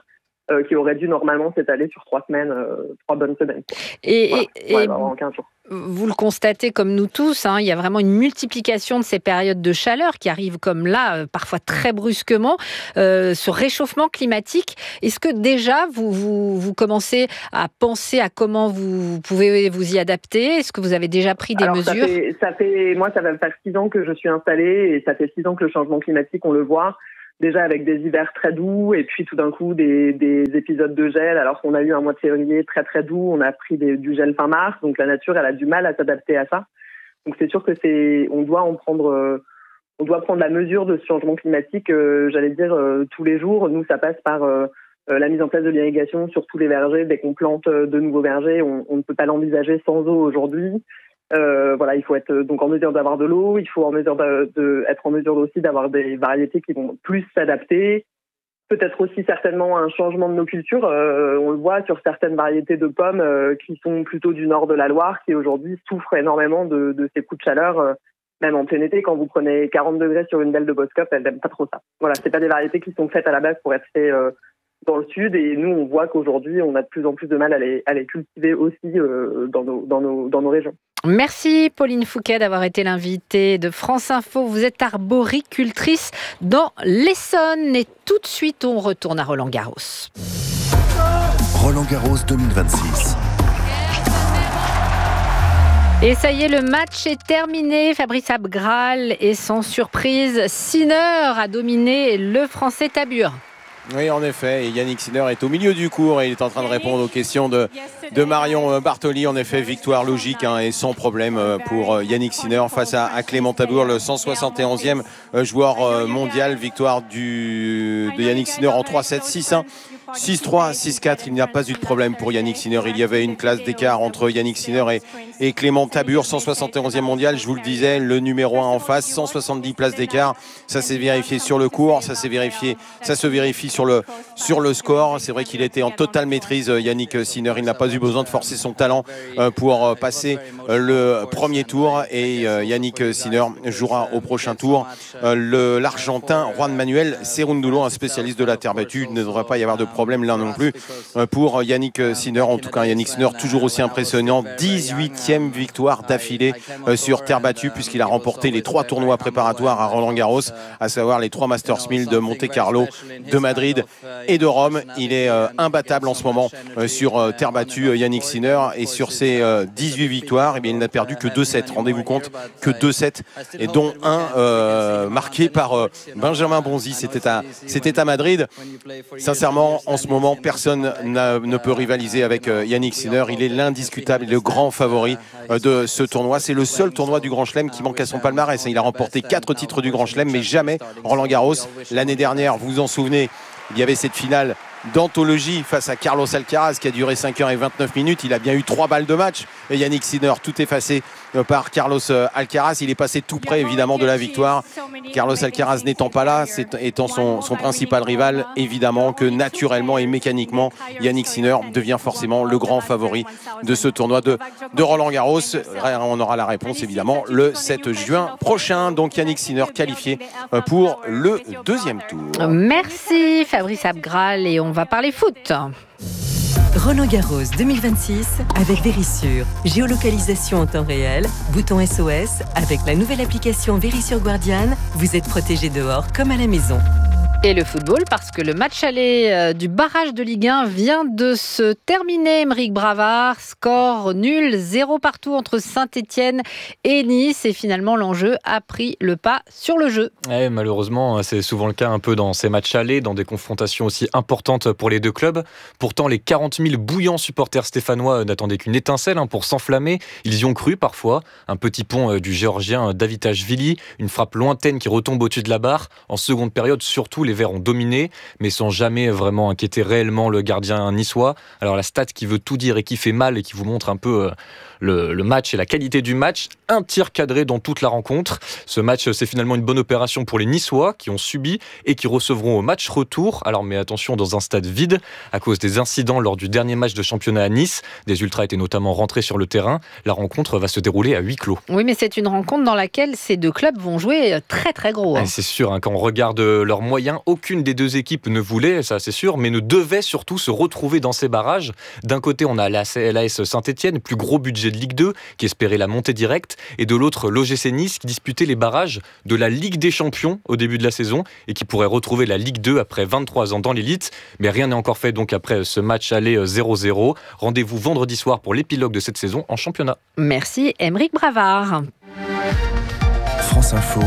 qui aurait dû normalement s'étaler sur 3 bonnes semaines. Et 15 jours. Vous le constatez comme nous tous, il y a vraiment une multiplication de ces périodes de chaleur qui arrivent comme là, parfois très brusquement, ce réchauffement climatique. Est-ce que déjà vous commencez à penser à comment vous pouvez vous y adapter ? Est-ce que vous avez déjà pris des mesures ? Moi, ça va faire 6 ans que je suis installée et ça fait 6 ans que le changement climatique, on le voit. Déjà avec des hivers très doux et puis tout d'un coup des épisodes de gel, alors qu'on a eu un mois de février très très doux, on a pris du gel fin mars, donc la nature elle a du mal à s'adapter à ça. Donc c'est sûr que on doit prendre la mesure de ce changement climatique, tous les jours. Nous ça passe par la mise en place de l'irrigation sur tous les vergers. Dès qu'on plante de nouveaux vergers, on ne peut pas l'envisager sans eau aujourd'hui. Il faut être donc en mesure d'avoir de l'eau, il faut être en mesure aussi d'avoir des variétés qui vont plus s'adapter. Peut-être aussi certainement un changement de nos cultures. On le voit sur certaines variétés de pommes qui sont plutôt du nord de la Loire, qui aujourd'hui souffrent énormément de ces coups de chaleur. Même en plein été, quand vous prenez 40 degrés sur une belle de Boskop, elles n'aiment pas trop ça. Voilà, c'est pas des variétés qui sont faites à la base pour être faites dans le sud, et nous on voit qu'aujourd'hui on a de plus en plus de mal à les cultiver aussi dans nos régions. Merci Pauline Fouquet d'avoir été l'invitée de France Info. Vous êtes arboricultrice dans l'Essonne et tout de suite on retourne à Roland-Garros. Roland-Garros 2026. Et ça y est, le match est terminé. Fabrice Abgral et sans surprise, Sinner a dominé le Français Tabur. Oui, en effet, et Yannick Sinner est au milieu du cours et il est en train de répondre aux questions de Marion Bartoli. En effet, victoire logique et sans problème pour Yannick Sinner face à Clément Tabur, le 171e joueur mondial. Victoire de Yannick Sinner en 3-7, 6-1. 6-3, 6-4, il n'y a pas eu de problème pour Yannick Sinner. Il y avait une classe d'écart entre Yannick Sinner et Clément Tabur, 171e mondial, je vous le disais, le numéro 1 en face, 170 places d'écart. Ça s'est vérifié sur le court, ça se vérifie sur le score. C'est vrai qu'il était en totale maîtrise, Yannick Sinner. Il n'a pas eu besoin de forcer son talent pour passer le premier tour. Et Yannick Sinner jouera au prochain tour. L'Argentin Juan Manuel Cerúndolo, un spécialiste de la terre battue. Il ne devrait pas y avoir de problème là non plus pour Yannick Sinner. En tout cas, Yannick Sinner toujours aussi impressionnant, 18e victoire d'affilée sur terre battue, puisqu'il a remporté les 3 tournois préparatoires à Roland-Garros, à savoir les 3 Masters 1000 de Monte-Carlo, de Madrid et de Rome. Il est imbattable en ce moment sur terre battue, Yannick Sinner, et sur ses 18 victoires, il n'a perdu que 2 sets. Rendez-vous compte, que 2 sets, et dont un marqué par Benjamin Bonzi. C'était à Madrid. Sincèrement, en ce moment, personne ne peut rivaliser avec Yannick Sinner. Il est l'indiscutable, le grand favori de ce tournoi. C'est le seul tournoi du Grand Chelem qui manque à son palmarès. Il a remporté 4 titres du Grand Chelem, mais jamais Roland-Garros. L'année dernière, vous vous en souvenez, il y avait cette finale d'anthologie face à Carlos Alcaraz qui a duré 5h29. Il a bien eu 3 balles de match. Et Yannick Sinner, tout effacé par Carlos Alcaraz. Il est passé tout près évidemment de la victoire. Carlos Alcaraz n'étant pas là, étant son principal rival, évidemment que naturellement et mécaniquement, Yannick Sinner devient forcément le grand favori de ce tournoi de Roland-Garros. On aura la réponse évidemment le 7 juin prochain. Donc Yannick Sinner qualifié pour le 2e tour. Merci Fabrice Abgral et on va parler foot. Roland-Garros 2026 avec Vérissure. Géolocalisation en temps réel, bouton SOS. Avec la nouvelle application Vérissure Guardian, vous êtes protégé dehors comme à la maison. Et le football, parce que le match aller du barrage de Ligue 1 vient de se terminer. Émeric Bravard, score nul, 0 partout entre Saint-Etienne et Nice. Et finalement, l'enjeu a pris le pas sur le jeu. Et malheureusement, c'est souvent le cas un peu dans ces matchs allés, dans des confrontations aussi importantes pour les deux clubs. Pourtant, les 40 000 bouillants supporters stéphanois n'attendaient qu'une étincelle pour s'enflammer. Ils y ont cru parfois. Un petit pont du Géorgien Davitashvili, une frappe lointaine qui retombe au-dessus de la barre. En seconde période, surtout, les Verts ont dominé, mais sans jamais vraiment inquiéter réellement le gardien niçois. Alors la stat qui veut tout dire et qui fait mal et qui vous montre un peu le match et la qualité du match. Un tir cadré dans toute la rencontre. Ce match, c'est finalement une bonne opération pour les Niçois qui ont subi et qui recevront au match retour. Alors, mais attention, dans un stade vide à cause des incidents lors du dernier match de championnat à Nice. Des ultras étaient notamment rentrés sur le terrain. La rencontre va se dérouler à huis clos. Oui, mais c'est une rencontre dans laquelle ces deux clubs vont jouer très très gros. C'est sûr, quand on regarde leurs moyens, aucune des deux équipes ne voulait, ça c'est sûr, mais ne devait surtout se retrouver dans ces barrages. D'un côté, on a l'AS Saint-Etienne, plus gros budget de Ligue 2, qui espérait la montée directe, et de l'autre, l'OGC Nice, qui disputait les barrages de la Ligue des Champions au début de la saison, et qui pourrait retrouver la Ligue 2 après 23 ans dans l'élite. Mais rien n'est encore fait donc après ce match aller 0-0. Rendez-vous vendredi soir pour l'épilogue de cette saison en championnat. Merci, Aymeric Bravard. France Info,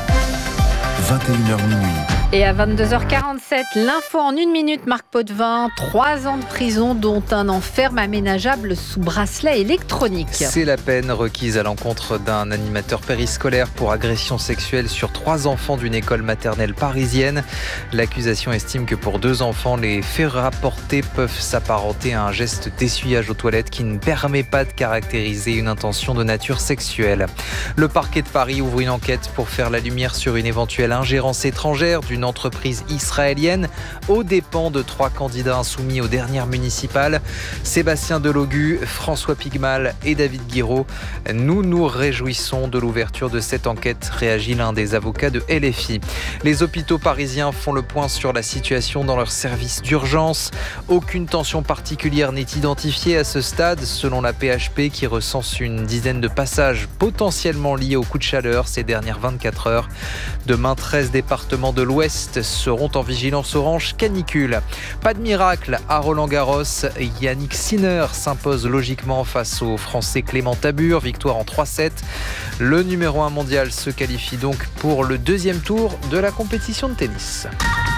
21h minuit. Et à 22h47, l'info en 1 minute, Marc Potvin, 3 ans de prison dont un an ferme aménageable sous bracelet électronique. C'est la peine requise à l'encontre d'un animateur périscolaire pour agression sexuelle sur 3 enfants d'une école maternelle parisienne. L'accusation estime que pour 2 enfants, les faits rapportés peuvent s'apparenter à un geste d'essuyage aux toilettes qui ne permet pas de caractériser une intention de nature sexuelle. Le parquet de Paris ouvre une enquête pour faire la lumière sur une éventuelle ingérence étrangère d'une entreprise israélienne aux dépens de 3 candidats insoumis aux dernières municipales. Sébastien Delogu, François Pigmal et David Guiraud. Nous nous réjouissons de l'ouverture de cette enquête, réagit l'un des avocats de LFI. Les hôpitaux parisiens font le point sur la situation dans leurs services d'urgence. Aucune tension particulière n'est identifiée à ce stade, selon la PHP qui recense une dizaine de passages potentiellement liés au coup de chaleur ces dernières 24 heures. Demain, 13 départements de l'Ouest seront en vigilance orange canicule. Pas de miracle à Roland-Garros. Yannick Sinner s'impose logiquement face au Français Clément Tabur. Victoire en 3-7. Le numéro 1 mondial se qualifie donc pour le 2e tour de la compétition de tennis.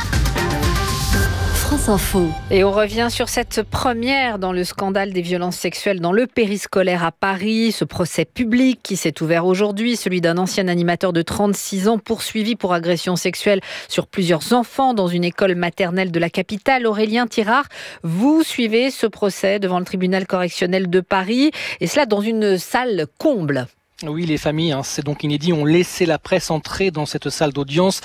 France Info. Et on revient sur cette première dans le scandale des violences sexuelles dans le périscolaire à Paris. Ce procès public qui s'est ouvert aujourd'hui, celui d'un ancien animateur de 36 ans poursuivi pour agression sexuelle sur plusieurs enfants dans une école maternelle de la capitale. Aurélien Tirard, vous suivez ce procès devant le tribunal correctionnel de Paris et cela dans une salle comble. Oui, les familles, c'est donc inédit, ont laissé la presse entrer dans cette salle d'audience.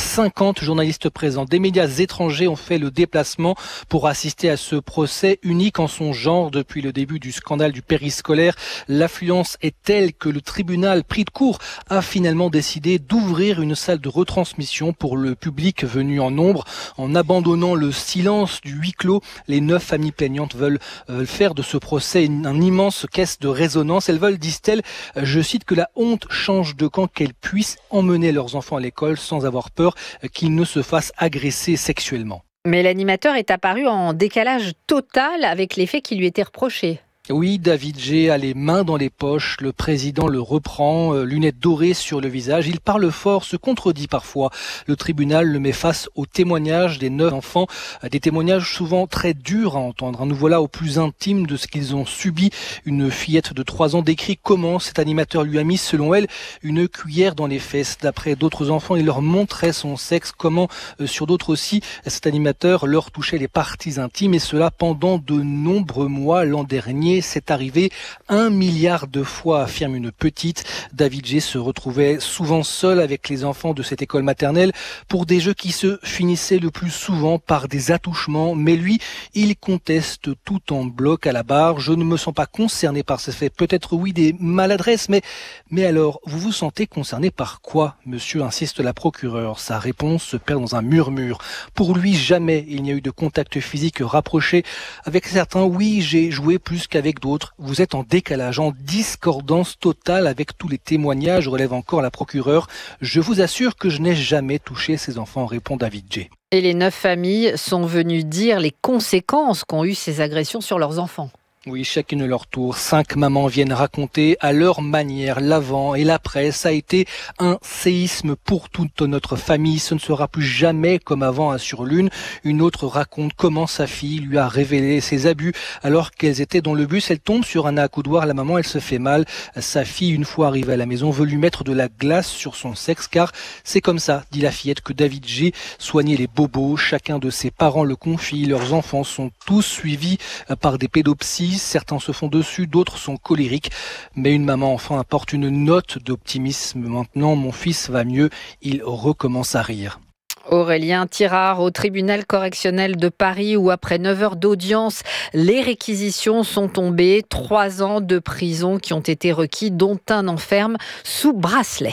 50 journalistes présents. Des médias étrangers ont fait le déplacement pour assister à ce procès unique en son genre depuis le début du scandale du périscolaire. L'affluence est telle que le tribunal pris de court a finalement décidé d'ouvrir une salle de retransmission pour le public venu en nombre. En abandonnant le silence du huis clos, les 9 familles plaignantes veulent faire de ce procès un immense caisse de résonance. Elles veulent, disent-elles, je cite, que la honte change de camp, qu'elles puissent emmener leurs enfants à l'école sans avoir peur qu'ils ne se fassent agresser sexuellement. Mais l'animateur est apparu en décalage total avec les faits qui lui étaient reprochés. Oui, David G a les mains dans les poches, le président le reprend, lunettes dorées sur le visage. Il parle fort, se contredit parfois. Le tribunal le met face aux témoignages des 9 enfants, des témoignages souvent très durs à entendre. Nous voilà au plus intime de ce qu'ils ont subi. Une fillette de 3 ans décrit comment cet animateur lui a mis, selon elle, une cuillère dans les fesses. D'après d'autres enfants, il leur montrait son sexe, comment, sur d'autres aussi, cet animateur leur touchait les parties intimes, et cela pendant de nombreux mois. L'an dernier, c'est arrivé 1 milliard de fois, affirme une petite. David G se retrouvait souvent seul avec les enfants de cette école maternelle pour des jeux qui se finissaient le plus souvent par des attouchements. Mais lui, il conteste tout en bloc à la barre. Je ne me sens pas concerné par ces faits. Peut-être oui des maladresses, mais alors, vous vous sentez concerné par quoi, monsieur, insiste la procureure. Sa réponse se perd dans un murmure. Pour lui, jamais il n'y a eu de contact physique rapproché. Avec certains, oui, j'ai joué plus qu'avec d'autres. Vous êtes en décalage, en discordance totale avec tous les témoignages, relève encore la procureure. Je vous assure que je n'ai jamais touché ces enfants, répond David G. Et les 9 familles sont venues dire les conséquences qu'ont eues ces agressions sur leurs enfants. Oui, chacune de leur tour. 5 mamans viennent raconter à leur manière l'avant et l'après. Ça a été un séisme pour toute notre famille. Ce ne sera plus jamais comme avant, assure l'une. Une autre raconte comment sa fille lui a révélé ses abus alors qu'elles étaient dans le bus. Elle tombe sur un accoudoir. La maman, elle se fait mal. Sa fille, une fois arrivée à la maison, veut lui mettre de la glace sur son sexe car c'est comme ça, dit la fillette, que David G soignait les bobos. Chacun de ses parents le confie. Leurs enfants sont tous suivis par des pédopsies. disent. Certains se font dessus, d'autres sont colériques. Mais une maman-enfant apporte une note d'optimisme. Maintenant, mon fils va mieux. Il recommence à rire. Aurélien Tirard au tribunal correctionnel de Paris où après 9 heures d'audience, les réquisitions sont tombées. 3 ans de prison qui ont été requis, dont un enferme sous bracelet.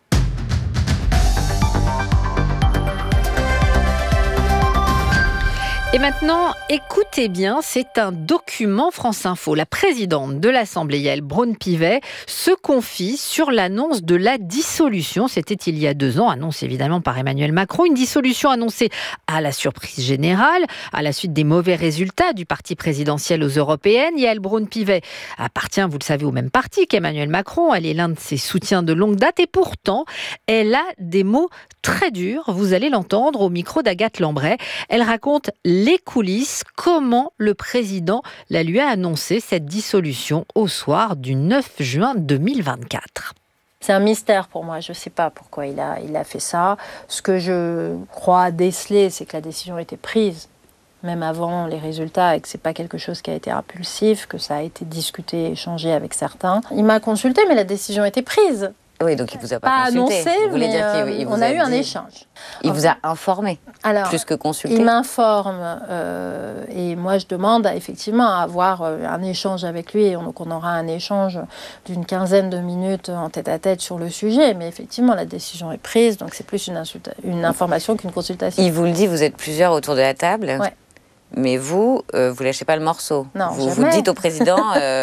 Et maintenant, écoutez bien, c'est un document France Info. La présidente de l'Assemblée, Yaël Braun-Pivet, se confie sur l'annonce de la dissolution. C'était il y a 2 ans, annonce évidemment par Emmanuel Macron. Une dissolution annoncée à la surprise générale, à la suite des mauvais résultats du parti présidentiel aux européennes. Yaël Braun-Pivet appartient, vous le savez, au même parti qu'Emmanuel Macron. Elle est l'un de ses soutiens de longue date et pourtant, elle a des mots très durs. Vous allez l'entendre au micro d'Agathe Lambray. Elle raconte les coulisses, comment le président la lui a annoncé, cette dissolution, au soir du 9 juin 2024. C'est un mystère pour moi, je ne sais pas pourquoi il a fait ça. Ce que je crois déceler, c'est que la décision a été prise, même avant les résultats, et que ce n'est pas quelque chose qui a été impulsif, que ça a été discuté, échangé avec certains. Il m'a consulté, mais la décision a été prise. Oui, donc il ne vous a pas consulté. Annoncé, mais on a eu un échange. Il vous a informé, plus que consulté. Il m'informe et moi je demande effectivement à avoir un échange avec lui. Donc on aura un échange d'une 15aine de minutes en tête-à-tête sur le sujet. Mais effectivement, la décision est prise, donc c'est plus une information qu'une consultation. Il vous le dit, vous êtes plusieurs autour de la table. Ouais. Mais vous lâchez pas le morceau. Non, vous dites au président,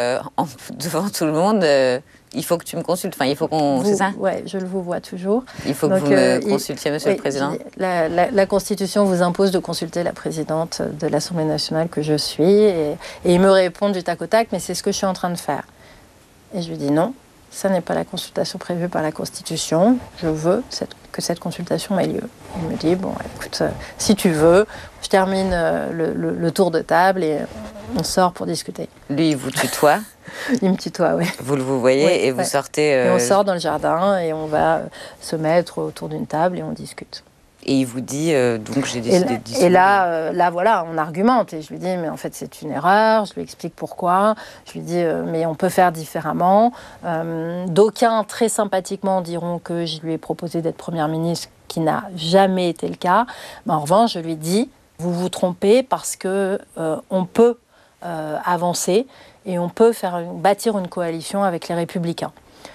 devant tout le monde... il faut que tu me consultes, il faut qu'on... C'est ça ? Oui, je le vous vois toujours. Il faut que vous me consultiez, monsieur le Président. La Constitution vous impose de consulter la présidente de l'Assemblée nationale que je suis. Et il me répond du tac au tac, mais c'est ce que je suis en train de faire. Et je lui dis non, ça n'est pas la consultation prévue par la Constitution. Je veux que cette consultation ait lieu. Il me dit, bon, écoute, si tu veux, je termine le tour de table et on sort pour discuter. Lui, il vous tutoie ? Il me tutoie, oui. Vous le voyez et vous sortez... Et on sort dans le jardin et on va se mettre autour d'une table et on discute. Et il vous dit, donc j'ai décidé de discuter. Et là, voilà, on argumente. Et je lui dis, mais en fait, c'est une erreur. Je lui explique pourquoi. Je lui dis, mais on peut faire différemment. D'aucuns, très sympathiquement, diront que je lui ai proposé d'être Première ministre, qui n'a jamais été le cas. Mais en revanche, je lui dis, vous vous trompez parce qu'on peut avancer et on peut bâtir une coalition avec les Républicains.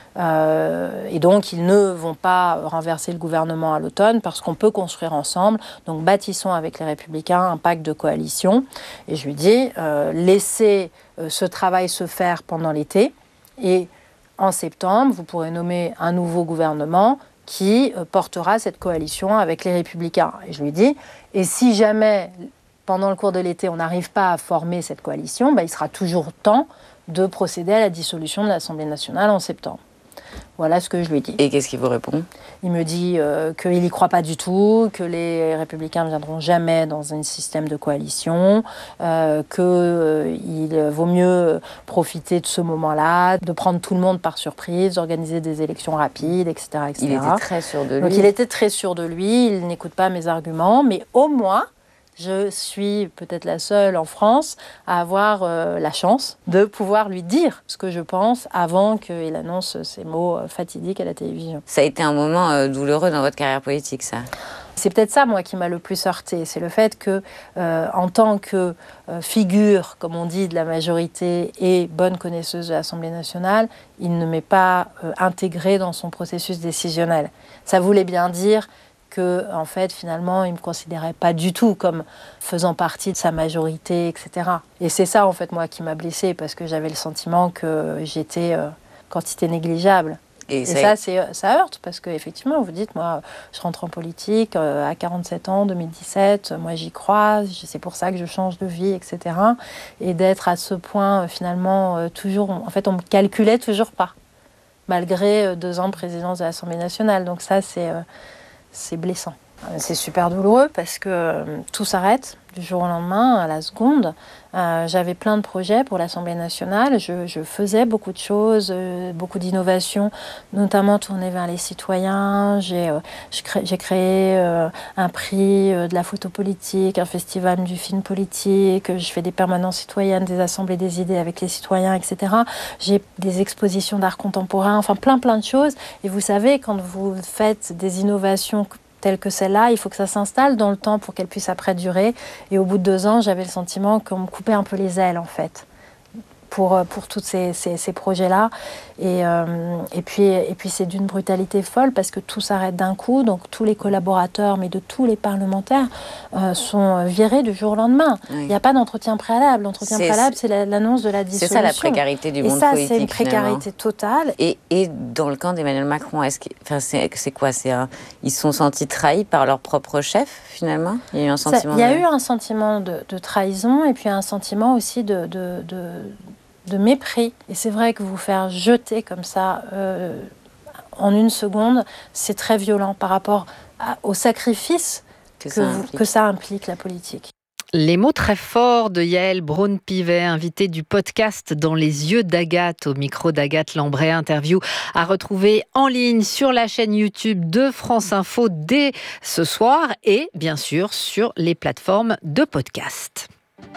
Et donc, ils ne vont pas renverser le gouvernement à l'automne parce qu'on peut construire ensemble. Donc, bâtissons avec les Républicains un pacte de coalition. Et je lui dis, laissez ce travail se faire pendant l'été. Et en septembre, vous pourrez nommer un nouveau gouvernement qui portera cette coalition avec les Républicains. Et je lui dis, et si jamais, pendant le cours de l'été, on n'arrive pas à former cette coalition, il sera toujours temps de procéder à la dissolution de l'Assemblée nationale en septembre. Voilà ce que je lui dis. Et qu'est-ce qu'il vous répond ? Il me dit qu'il n'y croit pas du tout, que les Républicains ne viendront jamais dans un système de coalition, qu'il vaut mieux profiter de ce moment-là, de prendre tout le monde par surprise, d'organiser des élections rapides, etc., etc. Il était très sûr de lui. Donc il était très sûr de lui, il n'écoute pas mes arguments, mais au moins... je suis peut-être la seule en France à avoir la chance de pouvoir lui dire ce que je pense avant qu'il annonce ces mots fatidiques à la télévision. Ça a été un moment douloureux dans votre carrière politique, ça ? C'est peut-être ça, moi, qui m'a le plus heurtée. C'est le fait que, en tant que figure, comme on dit, de la majorité et bonne connaisseuse de l'Assemblée nationale, il ne m'est pas intégrée dans son processus décisionnel. Ça voulait bien dire que, en fait, finalement, il ne me considérait pas du tout comme faisant partie de sa majorité, etc. Et c'est ça, en fait, moi, qui m'a blessée, parce que j'avais le sentiment que j'étais quantité négligeable. Et ça heurte, parce qu'effectivement, vous dites, moi, je rentre en politique à 47 ans, 2017, moi, j'y crois, c'est pour ça que je change de vie, etc. Et d'être à ce point, finalement, toujours... En fait, on ne me calculait toujours pas, malgré 2 ans de présidence de l'Assemblée nationale. Donc ça, c'est blessant. C'est super douloureux parce que tout s'arrête du jour au lendemain, à la seconde. J'avais plein de projets pour l'Assemblée nationale. Je faisais beaucoup de choses, beaucoup d'innovations, notamment tournées vers les citoyens. J'ai créé un prix de la photo politique, un festival du film politique. Je fais des permanences citoyennes, des assemblées des idées avec les citoyens, etc. J'ai des expositions d'art contemporain, enfin plein de choses. Et vous savez, quand vous faites des innovations telles que celle-là, il faut que ça s'installe dans le temps pour qu'elle puisse après durer. Et au bout de 2 ans, j'avais le sentiment qu'on me coupait un peu les ailes, en fait, pour tous ces projets-là. Et puis c'est d'une brutalité folle parce que tout s'arrête d'un coup. Donc tous les collaborateurs, mais de tous les parlementaires, sont virés du jour au lendemain. Oui. Il n'y a pas d'entretien préalable. L'entretien préalable, c'est l'annonce de la dissolution. C'est ça la précarité du monde politique. Et ça, c'est une précarité totale. Et dans le camp d'Emmanuel Macron, c'est quoi ? Ils se sont sentis trahis par leur propre chef, finalement ? Il y a eu un sentiment Il y a eu un sentiment de trahison et puis un sentiment aussi de mépris. Et c'est vrai que vous faire jeter comme ça en 1 seconde, c'est très violent par rapport au sacrifice que ça implique, la politique. Les mots très forts de Yaël Braun-Pivet, invitée du podcast Dans les yeux d'Agathe, au micro d'Agathe Lambray. Interview à retrouver en ligne sur la chaîne YouTube de France Info dès ce soir et bien sûr sur les plateformes de podcast.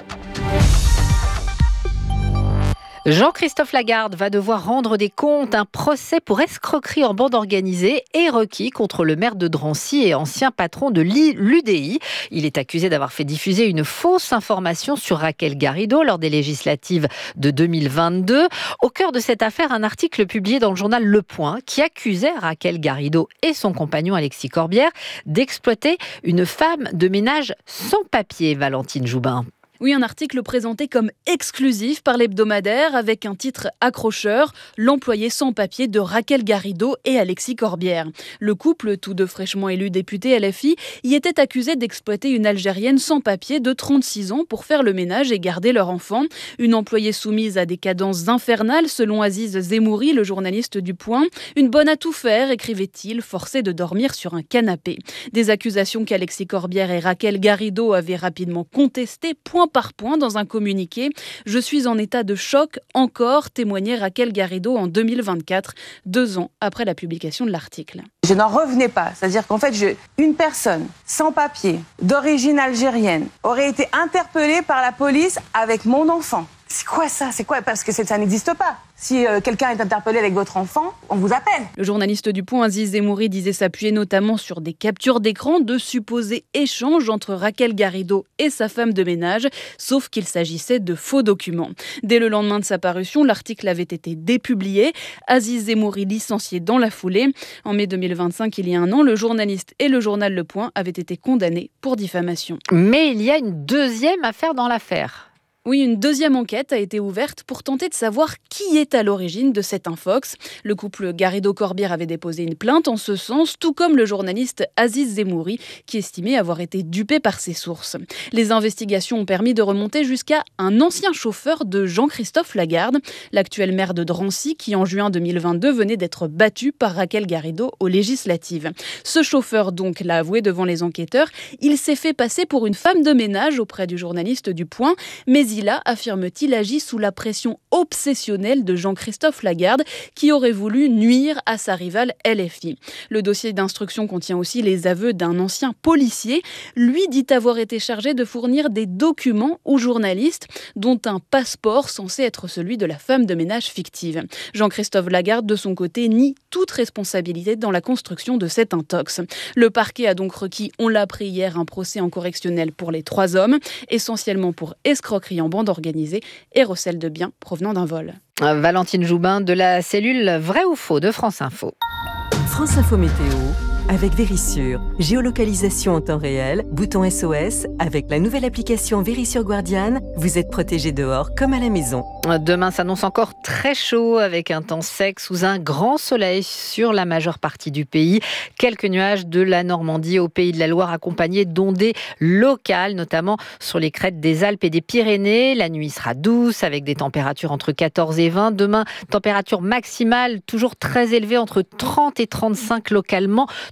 Jean-Christophe Lagarde va devoir rendre des comptes. Un procès pour escroquerie en bande organisée est requis contre le maire de Drancy et ancien patron de l'UDI. Il est accusé d'avoir fait diffuser une fausse information sur Raquel Garrido lors des législatives de 2022. Au cœur de cette affaire, un article publié dans le journal Le Point qui accusait Raquel Garrido et son compagnon Alexis Corbière d'exploiter une femme de ménage sans papier, Valentine Joubin. Oui, un article présenté comme exclusif par l'hebdomadaire avec un titre accrocheur, l'employé sans papier de Raquel Garrido et Alexis Corbière. Le couple, tous deux fraîchement élus députés LFI, y était accusé d'exploiter une Algérienne sans papier de 36 ans pour faire le ménage et garder leur enfant. Une employée soumise à des cadences infernales, selon Aziz Zemouri, le journaliste du Point. Une bonne à tout faire, écrivait-il, forcé de dormir sur un canapé. Des accusations qu'Alexis Corbière et Raquel Garrido avaient rapidement contestées, point par point dans un communiqué. « Je suis en état de choc encore », témoignait Raquel Garrido en 2024, 2 ans après la publication de l'article. Je n'en revenais pas, c'est-à-dire qu'en fait, une personne sans papier, d'origine algérienne, aurait été interpellée par la police avec mon enfant. C'est quoi ça ? C'est quoi ? Parce que ça n'existe pas. Si quelqu'un est interpellé avec votre enfant, on vous appelle. Le journaliste du Point, Aziz Zemouri, disait s'appuyer notamment sur des captures d'écran de supposés échanges entre Raquel Garrido et sa femme de ménage, sauf qu'il s'agissait de faux documents. Dès le lendemain de sa parution, l'article avait été dépublié. Aziz Zemouri licencié dans la foulée. En mai 2025, il y a 1 an, le journaliste et le journal Le Point avaient été condamnés pour diffamation. Mais il y a une deuxième affaire dans l'affaire. Oui, une deuxième enquête a été ouverte pour tenter de savoir qui est à l'origine de cet infox. Le couple Garrido-Corbière avait déposé une plainte en ce sens, tout comme le journaliste Aziz Zemouri, qui estimait avoir été dupé par ses sources. Les investigations ont permis de remonter jusqu'à un ancien chauffeur de Jean-Christophe Lagarde, l'actuel maire de Drancy, qui en juin 2022 venait d'être battu par Raquel Garrido aux législatives. Ce chauffeur donc l'a avoué devant les enquêteurs, il s'est fait passer pour une femme de ménage auprès du journaliste du Point, mais il a, affirme-t-il, agi sous la pression obsessionnelle de Jean-Christophe Lagarde qui aurait voulu nuire à sa rivale LFI. Le dossier d'instruction contient aussi les aveux d'un ancien policier. Lui dit avoir été chargé de fournir des documents aux journalistes, dont un passeport censé être celui de la femme de ménage fictive. Jean-Christophe Lagarde, de son côté, nie toute responsabilité dans la construction de cet intox. Le parquet a donc requis, on l'a appris hier, un procès en correctionnel pour les 3 hommes, essentiellement pour escroquerie en bande organisée et recel de biens provenant d'un vol. Valentine Joubin de la cellule Vrai ou Faux de France Info. France Info Météo avec Vérissure. Géolocalisation en temps réel, bouton SOS. Avec la nouvelle application Vérissure Guardian, vous êtes protégé dehors comme à la maison. Demain s'annonce encore très chaud avec un temps sec sous un grand soleil sur la majeure partie du pays. Quelques nuages de la Normandie au Pays de la Loire accompagnés d'ondées locales, notamment sur les crêtes des Alpes et des Pyrénées. La nuit sera douce avec des températures entre 14 et 20. Demain, température maximale toujours très élevée entre 30 et 35 localement.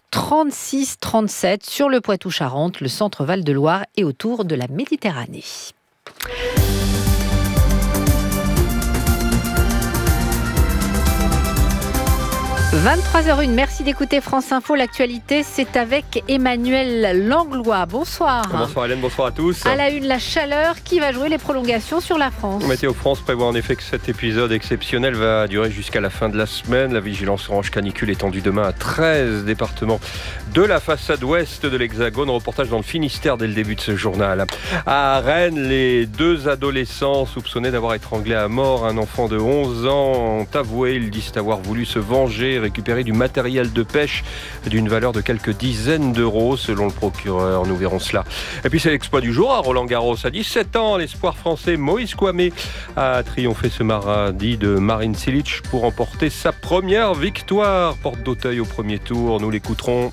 36-37 sur le Poitou-Charentes, le centre Val-de-Loire et autour de la Méditerranée. 23h01, merci d'écouter France Info. L'actualité, c'est avec Emmanuel Langlois. Bonsoir. Bonsoir Hélène, bonsoir à tous. À la une, la chaleur qui va jouer les prolongations sur la France. Météo France prévoit en effet que cet épisode exceptionnel va durer jusqu'à la fin de la semaine. La vigilance orange canicule étendue demain à 13 départements de la façade ouest de l'Hexagone. Reportage dans le Finistère dès le début de ce journal. À Rennes, les 2 adolescents soupçonnés d'avoir étranglé à mort un enfant de 11 ans ont avoué. Ils disent avoir voulu se venger, récupérer du matériel de pêche d'une valeur de quelques dizaines d'euros selon le procureur. Nous verrons cela. Et puis c'est l'exploit du jour à Roland-Garros. À 17 ans, l'espoir français Moïse Kouamé a triomphé ce mardi de Marin Cilic pour remporter sa première victoire. Porte d'Auteuil au premier tour. Nous l'écouterons.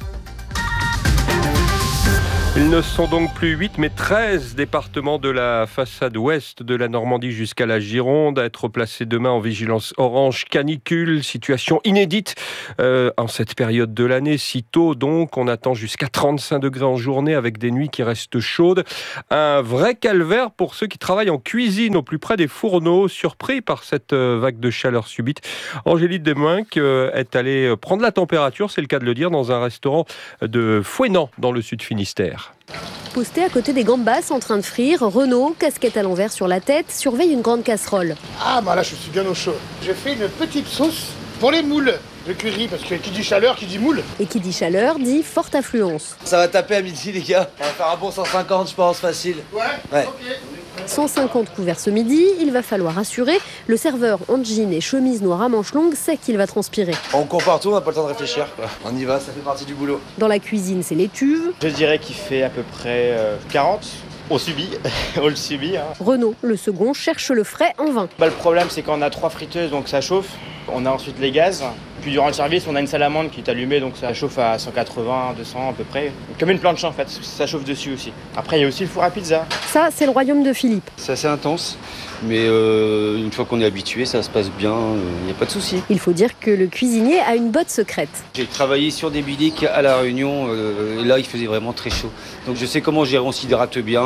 Ils ne sont donc plus 8 mais 13 départements de la façade ouest de la Normandie jusqu'à la Gironde à être placés demain en vigilance orange canicule. Situation inédite en cette période de l'année. Si tôt donc, on attend jusqu'à 35 degrés en journée avec des nuits qui restent chaudes. Un vrai calvaire pour ceux qui travaillent en cuisine au plus près des fourneaux. Surpris par cette vague de chaleur subite, Angélique Desmoinques est allée prendre la température, c'est le cas de le dire, dans un restaurant de Fouesnant dans le sud Finistère. Posté à côté des gambas en train de frire, Renaud, casquette à l'envers sur la tête, surveille une grande casserole. Ah bah là je suis bien au chaud. Je fais une petite sauce pour les moules de curry, parce que qui dit chaleur, qui dit moule. Et qui dit chaleur, dit forte affluence. Ça va taper à midi les gars. On va faire un bon 150 je pense, facile. Ouais. Ok. 150 couverts ce midi, il va falloir assurer. Le serveur en jean et chemise noire à manches longues sait qu'il va transpirer. On court partout, on n'a pas le temps de réfléchir. On y va, ça fait partie du boulot. Dans la cuisine, c'est l'étuve. Je dirais qu'il fait à peu près 40. On subit, on le subit. Renaud, le second, cherche le frais en vain. Le problème, c'est qu'on a 3 friteuses, donc ça chauffe. On a ensuite les gaz. Puis durant le service, on a une salamandre qui est allumée, donc ça chauffe à 180, 200 à peu près. Comme une planche en fait, ça chauffe dessus aussi. Après, il y a aussi le four à pizza. Ça, c'est le royaume de Philippe. C'est assez intense, mais une fois qu'on est habitué, ça se passe bien, il n'y a pas de souci. Il faut dire que le cuisinier a une botte secrète. J'ai travaillé sur des biliques à La Réunion, et là il faisait vraiment très chaud. Donc je sais comment gérer, on s'hydrate bien,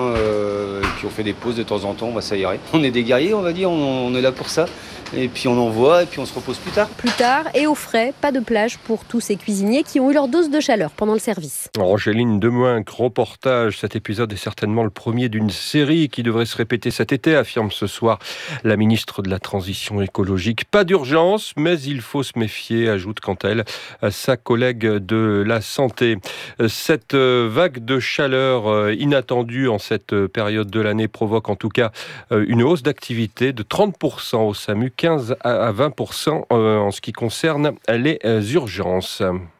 et puis on fait des pauses de temps en temps, ça irait. On est des guerriers, on va dire, on est là pour ça. Et puis on envoie et puis on se repose plus tard. Plus tard et au frais, pas de plage pour tous ces cuisiniers qui ont eu leur dose de chaleur pendant le service. Angéline Desmoinques, reportage. Cet épisode est certainement le premier d'une série qui devrait se répéter cet été, affirme ce soir la ministre de la Transition écologique. Pas d'urgence, mais il faut se méfier, ajoute quant à elle sa collègue de la Santé. Cette vague de chaleur inattendue en cette période de l'année provoque en tout cas une hausse d'activité de 30% au SAMU, 15 à 20% en ce qui concerne les urgences.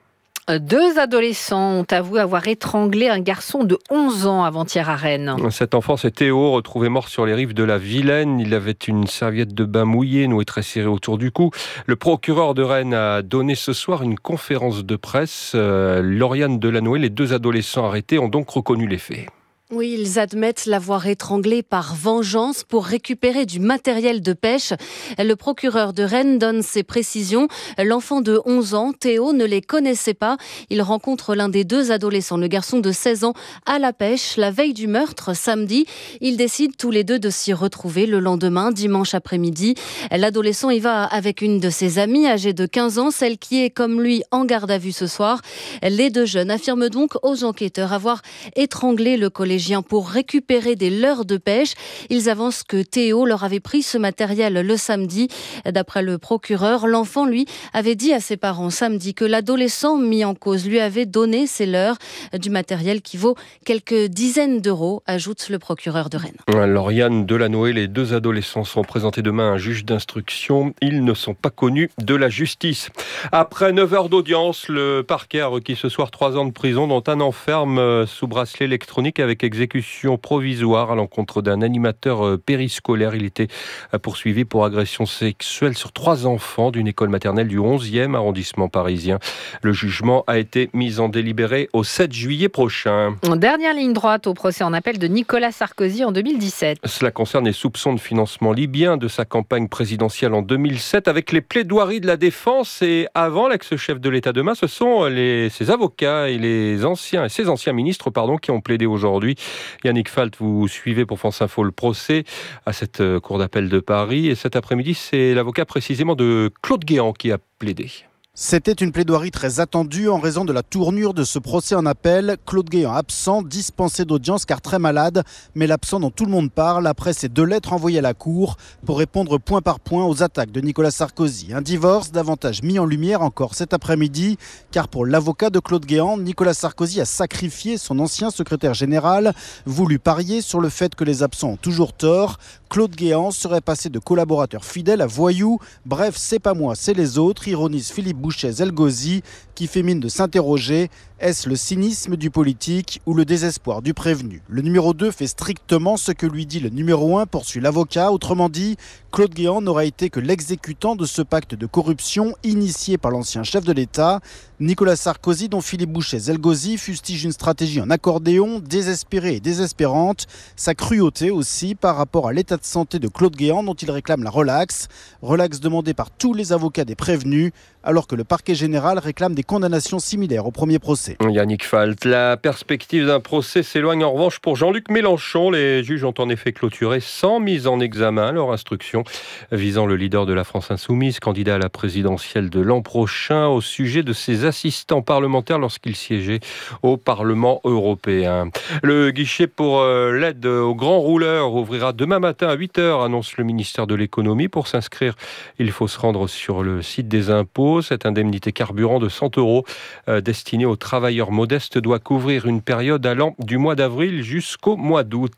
2 adolescents ont avoué avoir étranglé un garçon de 11 ans avant-hier à Rennes. Cet enfant, c'est Théo, retrouvé mort sur les rives de la Vilaine. Il avait une serviette de bain mouillée, nouée très serrée autour du cou. Le procureur de Rennes a donné ce soir une conférence de presse. Lauriane Delanoë, les 2 adolescents arrêtés ont donc reconnu les faits. Oui, ils admettent l'avoir étranglé par vengeance pour récupérer du matériel de pêche. Le procureur de Rennes donne ses précisions. L'enfant de 11 ans, Théo, ne les connaissait pas. Il rencontre l'un des 2 adolescents, le garçon de 16 ans, à la pêche. La veille du meurtre, samedi, ils décident tous les 2 de s'y retrouver le lendemain, dimanche après-midi. L'adolescent y va avec une de ses amies, âgée de 15 ans, celle qui est, comme lui, en garde à vue ce soir. Les 2 jeunes affirment donc aux enquêteurs avoir étranglé le collégien pour récupérer des leurres de pêche. Ils avancent que Théo leur avait pris ce matériel le samedi. D'après le procureur, l'enfant, lui, avait dit à ses parents samedi que l'adolescent mis en cause lui avait donné ces leurres, du matériel qui vaut quelques dizaines d'euros, ajoute le procureur de Rennes. Lauriane Delanoë, les 2 adolescents seront présentés demain à un juge d'instruction. Ils ne sont pas connus de la justice. Après 9 heures d'audience, le parquet a requis ce soir 3 ans de prison, dont un enferme sous bracelet électronique avec exécution provisoire à l'encontre d'un animateur périscolaire. Il était poursuivi pour agression sexuelle sur 3 enfants d'une école maternelle du 11e arrondissement parisien. Le jugement a été mis en délibéré au 7 juillet prochain. En dernière ligne droite au procès en appel de Nicolas Sarkozy en 2017. Cela concerne les soupçons de financement libyen de sa campagne présidentielle en 2007 avec les plaidoiries de la défense. Et avant l'ex-chef de l'État demain, ce sont ses avocats et ses anciens ministres qui ont plaidé aujourd'hui. Yannick Falt, vous suivez pour France Info le procès à cette cour d'appel de Paris. Et cet après-midi, c'est l'avocat précisément de Claude Guéant qui a plaidé. C'était une plaidoirie très attendue en raison de la tournure de ce procès en appel. Claude Guéant absent, dispensé d'audience car très malade, mais l'absent dont tout le monde parle après ces 2 lettres envoyées à la Cour pour répondre point par point aux attaques de Nicolas Sarkozy. Un divorce davantage mis en lumière encore cet après-midi, car pour l'avocat de Claude Guéant, Nicolas Sarkozy a sacrifié son ancien secrétaire général, voulu parier sur le fait que les absents ont toujours tort. Claude Guéant serait passé de collaborateur fidèle à voyou. Bref, c'est pas moi, c'est les autres, ironise Philippe Bouchet-Zelgozi, qui fait mine de s'interroger. Est-ce le cynisme du politique ou le désespoir du prévenu ? Le numéro 2 fait strictement ce que lui dit le numéro 1, poursuit l'avocat. Autrement dit, Claude Guéant n'aura été que l'exécutant de ce pacte de corruption initié par l'ancien chef de l'État. Nicolas Sarkozy, dont Philippe Bouchet-Zelgozi fustige une stratégie en accordéon, désespérée et désespérante. Sa cruauté aussi par rapport à l'état de santé de Claude Guéant, dont il réclame la relaxe. Relaxe demandée par tous les avocats des prévenus, alors que le parquet général réclame des condamnations similaires au premier procès. Yannick Falt, la perspective d'un procès s'éloigne en revanche pour Jean-Luc Mélenchon. Les juges ont en effet clôturé sans mise en examen leur instruction visant le leader de la France Insoumise, candidat à la présidentielle de l'an prochain, au sujet de ses assistants parlementaires lorsqu'il siégeait au Parlement européen. Le guichet pour l'aide aux grands rouleurs ouvrira demain matin à 8h, annonce le ministère de l'économie. Pour s'inscrire, il faut se rendre sur le site des impôts. Cette indemnité carburant de 100 € destinée aux travailleurs modestes doit couvrir une période allant du mois d'avril jusqu'au mois d'août.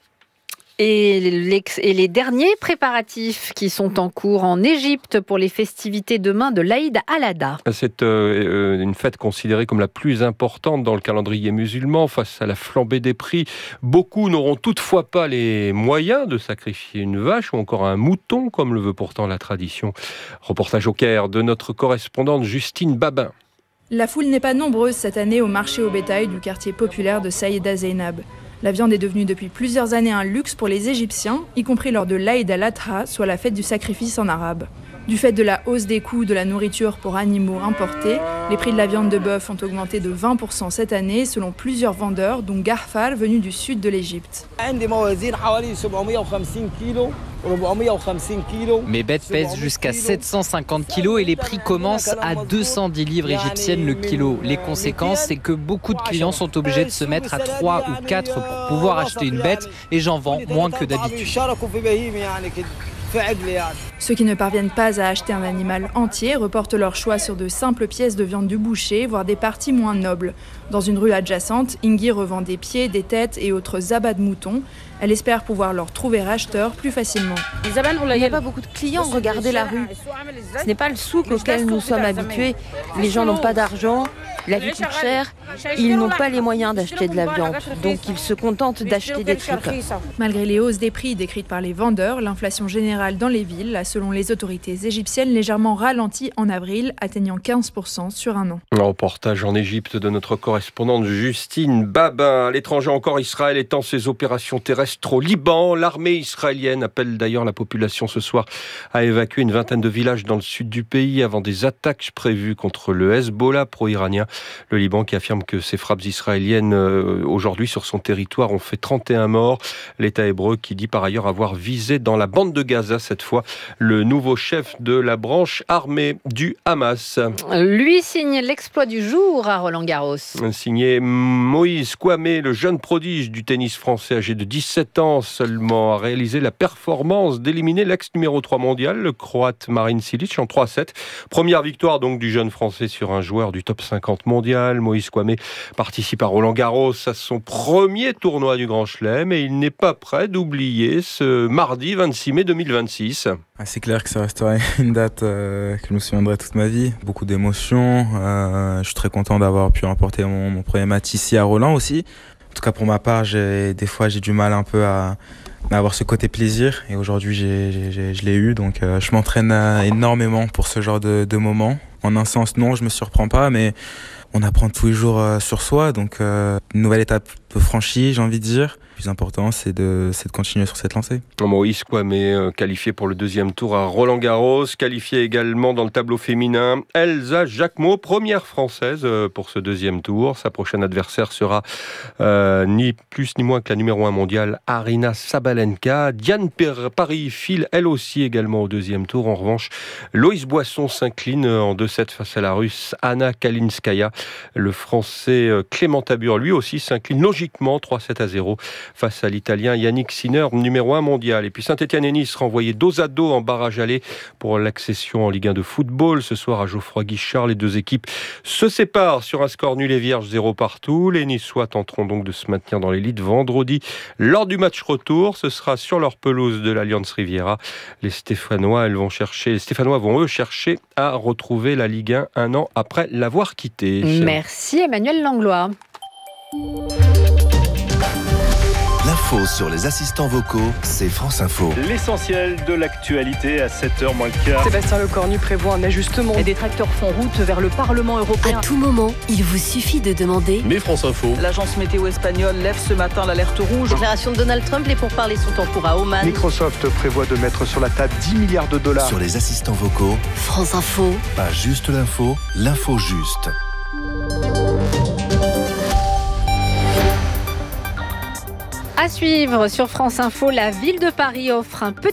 Et les derniers préparatifs qui sont en cours en Égypte pour les festivités demain de l'Aïd al-Adha. C'est une fête considérée comme la plus importante dans le calendrier musulman face à la flambée des prix. Beaucoup n'auront toutefois pas les moyens de sacrifier une vache ou encore un mouton, comme le veut pourtant la tradition. Reportage au Caire de notre correspondante Justine Babin. La foule n'est pas nombreuse cette année au marché au bétail du quartier populaire de Saïda Zeynab. La viande est devenue depuis plusieurs années un luxe pour les Égyptiens, y compris lors de l'Aïd al-Adha, soit la fête du sacrifice en arabe. Du fait de la hausse des coûts de la nourriture pour animaux importés, les prix de la viande de bœuf ont augmenté de 20% cette année, selon plusieurs vendeurs, dont Garfar, venu du sud de l'Égypte. Mes bêtes pèsent jusqu'à 750 kg et les prix commencent à 210 livres égyptiennes le kilo. Les conséquences, c'est que beaucoup de clients sont obligés de se mettre à 3 ou 4 pour pouvoir acheter une bête et j'en vends moins que d'habitude. Ceux qui ne parviennent pas à acheter un animal entier reportent leur choix sur de simples pièces de viande du boucher, voire des parties moins nobles. Dans une rue adjacente, Ingi revend des pieds, des têtes et autres abats de moutons. Elle espère pouvoir leur trouver acheteurs plus facilement. Il n'y a pas beaucoup de clients, regardez la rue. Ce n'est pas le souk auquel nous sommes habitués. Les gens n'ont pas d'argent, la vie coûte cher, ils n'ont pas les moyens d'acheter de la viande, donc ils se contentent d'acheter des trucs. Malgré les hausses des prix décrites par les vendeurs, l'inflation générale dans les villes a, selon les autorités égyptiennes, légèrement ralenti en avril, atteignant 15% sur un an. Un reportage en Égypte de notre correspondante Justine Babin. À l'étranger encore, Israël étend ses opérations terrestres au Liban. L'armée israélienne appelle d'ailleurs la population ce soir à évacuer une vingtaine de villages dans le sud du pays avant des attaques prévues contre le Hezbollah pro-iranien. Le Liban qui affirme que ces frappes israéliennes aujourd'hui sur son territoire ont fait 31 morts. L'État hébreu qui dit par ailleurs avoir visé dans la bande de Gaza cette fois le nouveau chef de la branche armée du Hamas. Lui signe l'exploit du jour à Roland-Garros. Signé Moïse Kouamé, le jeune prodige du tennis français âgé de 17 ans seulement, a réalisé la performance d'éliminer l'ex numéro 3 mondial, le croate Marin Cilic en 3-7. Première victoire donc du jeune français sur un joueur du top 50 mondial. Moïse Kouamé participe à Roland-Garros à son premier tournoi du Grand Chelem et il n'est pas prêt d'oublier ce mardi 26 mai 2026. C'est clair que ça restera une date que je me souviendrai toute ma vie. Beaucoup d'émotions. Je suis très content d'avoir pu remporter mon premier match ici à Roland aussi. tout cas pour ma part, des fois j'ai du mal un peu à avoir ce côté plaisir et aujourd'hui je l'ai eu, donc je m'entraîne énormément pour ce genre de moments. En un sens, non, je me surprends pas, mais on apprend tous les jours sur soi, donc une nouvelle étape franchie, j'ai envie de dire. Le plus important, c'est de continuer sur cette lancée. Moïse Kouamé, qualifié pour le deuxième tour à Roland-Garros, qualifié également dans le tableau féminin. Elsa Jacquemot, première française pour ce deuxième tour. Sa prochaine adversaire sera ni plus ni moins que la numéro 1 mondiale, Aryna Sabalenka. Diane Parry file elle aussi également au deuxième tour. En revanche, Loïs Boisson s'incline en 2-7 face à la Russe Anna Kalinskaya. Le Français Clément Tabur, lui aussi, s'incline logiquement 3-7-0 face à l'Italien Yannick Sinner, numéro 1 mondial. Et puis Saint-Étienne et Nice renvoyés dos à dos en barrage aller pour l'accession en Ligue 1 de football. Ce soir à Geoffroy-Guichard, les deux équipes se séparent sur un score nul et vierge, 0 partout. Les Niçois tenteront donc de se maintenir dans l'élite vendredi lors du match retour. Ce sera sur leur pelouse de l'Alliance Riviera. Les Stéphanois vont eux chercher à retrouver la Ligue 1 un an après l'avoir quittée. Merci Emmanuel Langlois. L'info sur les assistants vocaux, c'est France Info. L'essentiel de l'actualité à 7h moins le quart. Sébastien Lecornu prévoit un ajustement. Les détracteurs font route vers le Parlement européen. À tout moment, il vous suffit de demander. Mais France Info. L'agence météo espagnole lève ce matin l'alerte rouge. Déclaration de Donald Trump, les pourparlers sont en cours à Oman. Microsoft prévoit de mettre sur la table 10 milliards de dollars. Sur les assistants vocaux, France Info. Pas juste l'info, l'info juste. À suivre sur France Info, la ville de Paris offre un petit